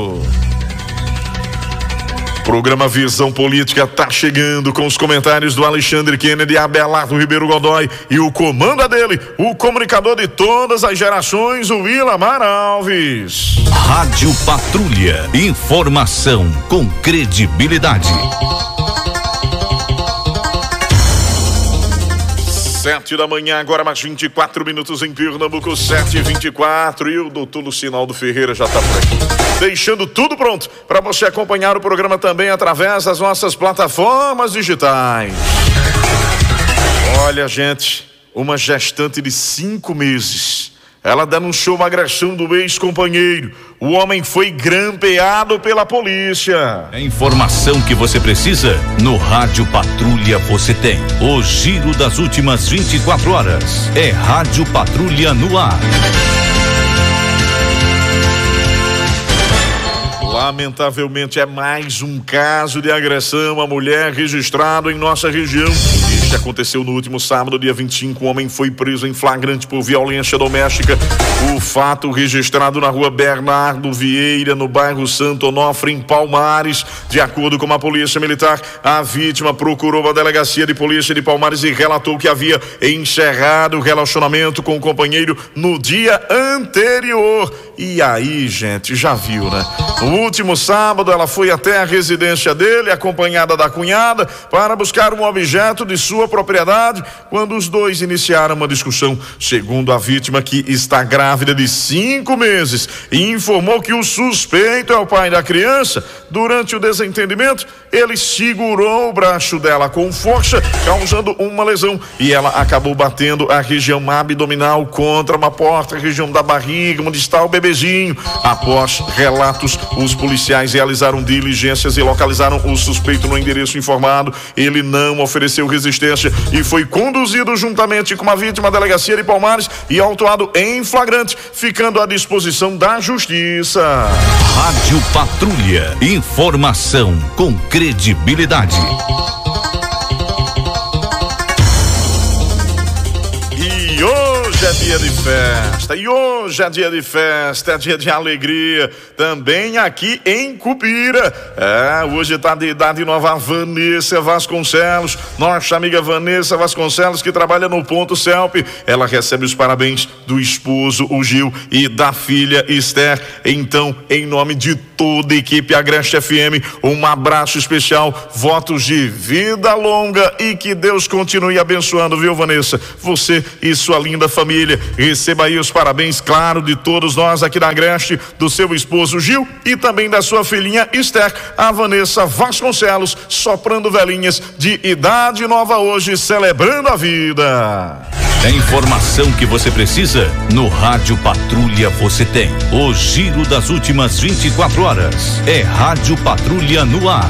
Programa Visão Política tá chegando com os comentários do Alexandre Kennedy, Abelardo Ribeiro Godoy e o comando é dele, o comunicador de todas as gerações, o Ilamar Alves. Rádio Patrulha, informação com credibilidade. Sete da manhã, agora mais vinte e quatro minutos em Pernambuco, sete e vinte e quatro, e o doutor Lucinaldo Ferreira já tá por aqui, deixando tudo pronto para você acompanhar o programa também através das nossas plataformas digitais. Olha, gente, uma gestante de cinco meses, ela denunciou uma agressão do ex-companheiro. O homem foi grampeado pela polícia. A informação que você precisa, no Rádio Patrulha você tem. O giro das últimas vinte e quatro horas. É Rádio Patrulha no ar. Lamentavelmente é mais um caso de agressão à mulher registrado em nossa região. Este aconteceu no último sábado, dia vinte e cinco. Um homem foi preso em flagrante por violência doméstica. O fato registrado na rua Bernardo Vieira, no bairro Santo Onofre, em Palmares. De acordo com a polícia militar, a vítima procurou a delegacia de polícia de Palmares e relatou que havia encerrado o relacionamento com o companheiro no dia anterior. E aí, gente, já viu, né? No último sábado, ela foi até a residência dele, acompanhada da cunhada, para buscar um objeto de sua propriedade, quando os dois iniciaram uma discussão. Segundo a vítima, que está grávida de cinco meses, e informou que o suspeito é o pai da criança. Durante o desentendimento, ele segurou o braço dela com força, causando uma lesão, e ela acabou batendo a região abdominal contra uma porta, a região da barriga, onde está o bebezinho. Após relatos, os policiais realizaram diligências e localizaram o suspeito no endereço informado. Ele não ofereceu resistência e foi conduzido juntamente com a vítima à delegacia de Palmares e autuado em flagrante, ficando à disposição da justiça. Rádio Patrulha. Informação com credibilidade. E hoje é dia de festa, e hoje é dia de festa, é dia de alegria, também aqui em Cupira. É, hoje tá de idade nova a Vanessa Vasconcelos, nossa amiga Vanessa Vasconcelos, que trabalha no Ponto Celp. Ela recebe os parabéns do esposo, o Gil, e da filha Esther. Então, em nome de toda a equipe Agreste F M, um abraço especial, votos de vida longa e que Deus continue abençoando, viu, Vanessa? Você e sua linda família. Receba aí os parabéns, claro, de todos nós aqui da Agreste, do seu esposo Gil e também da sua filhinha Esther, a Vanessa Vasconcelos, soprando velhinhas de idade nova hoje, celebrando a vida. A informação que você precisa, no Rádio Patrulha você tem. O giro das últimas vinte e quatro horas. É Rádio Patrulha no ar.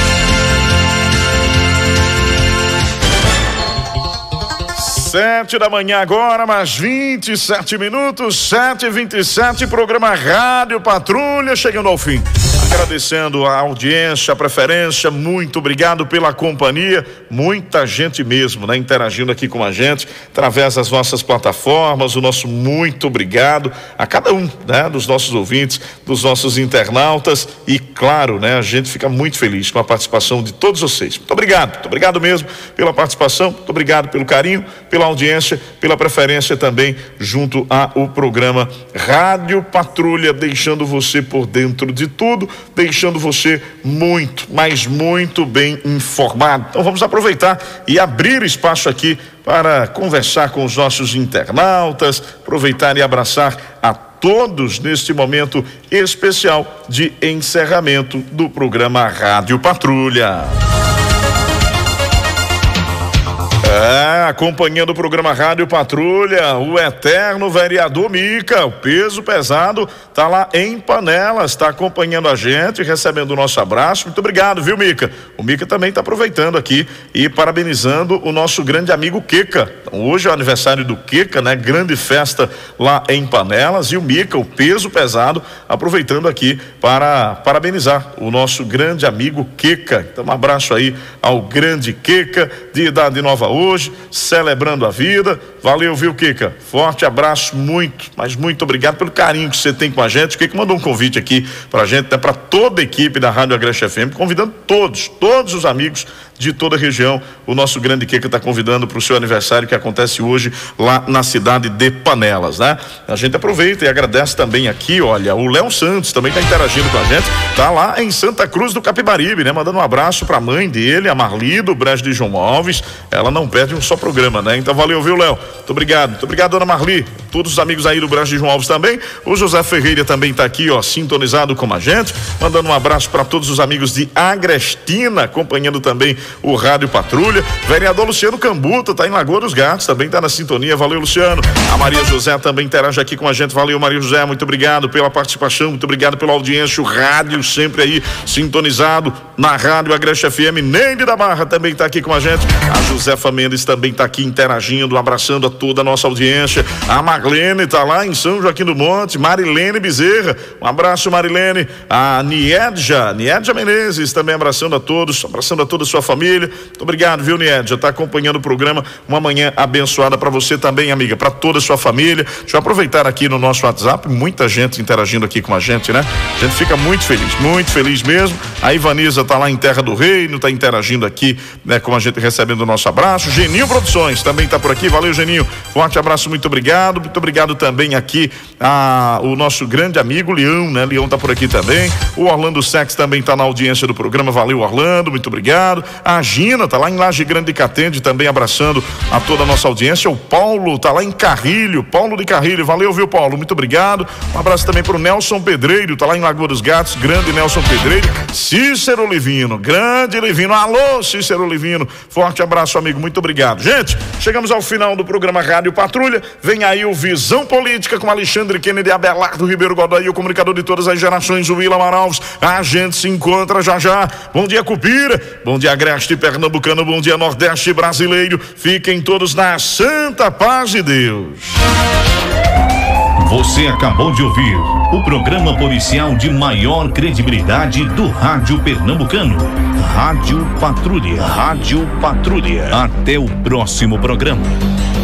Sete da manhã agora, mais vinte e sete minutos, sete e vinte e sete, programa Rádio Patrulha chegando ao fim. Agradecendo a audiência, a preferência, muito obrigado pela companhia, muita gente mesmo, né, interagindo aqui com a gente, através das nossas plataformas. O nosso muito obrigado a cada um, né, dos nossos ouvintes, dos nossos internautas, e claro, né, a gente fica muito feliz com a participação de todos vocês. Muito obrigado, muito obrigado mesmo pela participação, muito obrigado pelo carinho, pela audiência, pela preferência também junto ao programa Rádio Patrulha, deixando você por dentro de tudo, deixando você muito, mas muito bem informado. Então vamos aproveitar e abrir espaço aqui para conversar com os nossos internautas, aproveitar e abraçar a todos neste momento especial de encerramento do programa Rádio Patrulha. É, acompanhando o programa Rádio Patrulha, o eterno vereador Mica, o peso pesado, tá lá em Panelas, tá acompanhando a gente, recebendo o nosso abraço. Muito obrigado, viu, Mica? O Mica também tá aproveitando aqui e parabenizando o nosso grande amigo Queca. Então, hoje é o aniversário do Queca, né? Grande festa lá em Panelas, e o Mica, o peso pesado, aproveitando aqui para parabenizar o nosso grande amigo Queca. Então, um abraço aí ao grande Queca, de idade nova hoje, celebrando a vida. Valeu, viu, Kika? Forte abraço, muito, mas muito obrigado pelo carinho que você tem com a gente. O Kika mandou um convite aqui pra gente, né, pra toda a equipe da Rádio Agreste F M, convidando todos, todos os amigos de toda a região. O nosso grande Kika está convidando para o seu aniversário, que acontece hoje lá na cidade de Panelas, né? A gente aproveita e agradece também aqui, olha, o Léo Santos também está interagindo com a gente, tá lá em Santa Cruz do Capibaribe, né? Mandando um abraço para a mãe dele, a Marli, do Brejo de João Alves. Ela não perde um só programa, né? Então valeu, viu, Léo? Muito obrigado, muito obrigado, dona Marli. Todos os amigos aí do Brejo de João Alves também. O José Ferreira também está aqui, ó, sintonizado com a gente, mandando um abraço para todos os amigos de Agrestina, acompanhando também o Rádio Patrulha. Vereador Luciano Cambuta tá em Lagoa dos Gatos, também tá na sintonia. Valeu, Luciano. A Maria José também interage aqui com a gente. Valeu, Maria José, muito obrigado pela participação, muito obrigado pela audiência. O rádio sempre aí sintonizado na Rádio Agreste F M. Neide da Barra também tá aqui com a gente. A Josefa Mendes também tá aqui interagindo, abraçando abraçando a toda a nossa audiência. A Marlene tá lá em São Joaquim do Monte, Marilene Bezerra, um abraço, Marilene. A Niedja, Niedja Menezes também abraçando a todos, abraçando a toda a sua família. Muito obrigado, viu, Niedja? Tá acompanhando o programa. Uma manhã abençoada para você também, amiga, para toda a sua família. Deixa eu aproveitar aqui no nosso WhatsApp, muita gente interagindo aqui com a gente, né? A gente fica muito feliz, muito feliz mesmo. A Ivaniza tá lá em Terra do Reino, tá interagindo aqui, né, com a gente, recebendo o nosso abraço. Geninho Produções também tá por aqui, valeu, Geninho, forte abraço, muito obrigado, muito obrigado também aqui a, o nosso grande amigo Leão, né, Leão tá por aqui também, o Orlando Sex também tá na audiência do programa, valeu, Orlando, muito obrigado. A Gina tá lá em Laje Grande Catende também abraçando a toda a nossa audiência. O Paulo tá lá em Carrilho, Paulo de Carrilho, valeu, viu, Paulo, muito obrigado. Um abraço também pro Nelson Pedreiro, tá lá em Lagoa dos Gatos, grande Nelson Pedreiro. Cícero Livino, grande Livino, alô Cícero Livino, forte abraço, amigo, muito obrigado. Gente, chegamos ao final do programa Rádio Patrulha, vem aí o Visão Política com Alexandre Kennedy, Abelardo Ribeiro Godoy, o comunicador de todas as gerações, o Willam Araújo. A gente se encontra já já. Bom dia, Cupira, bom dia, Agreste Pernambucano, bom dia, Nordeste brasileiro, fiquem todos na santa paz de Deus. Você acabou de ouvir o programa policial de maior credibilidade do rádio pernambucano. Rádio Patrulha. Rádio Patrulha. Até o próximo programa.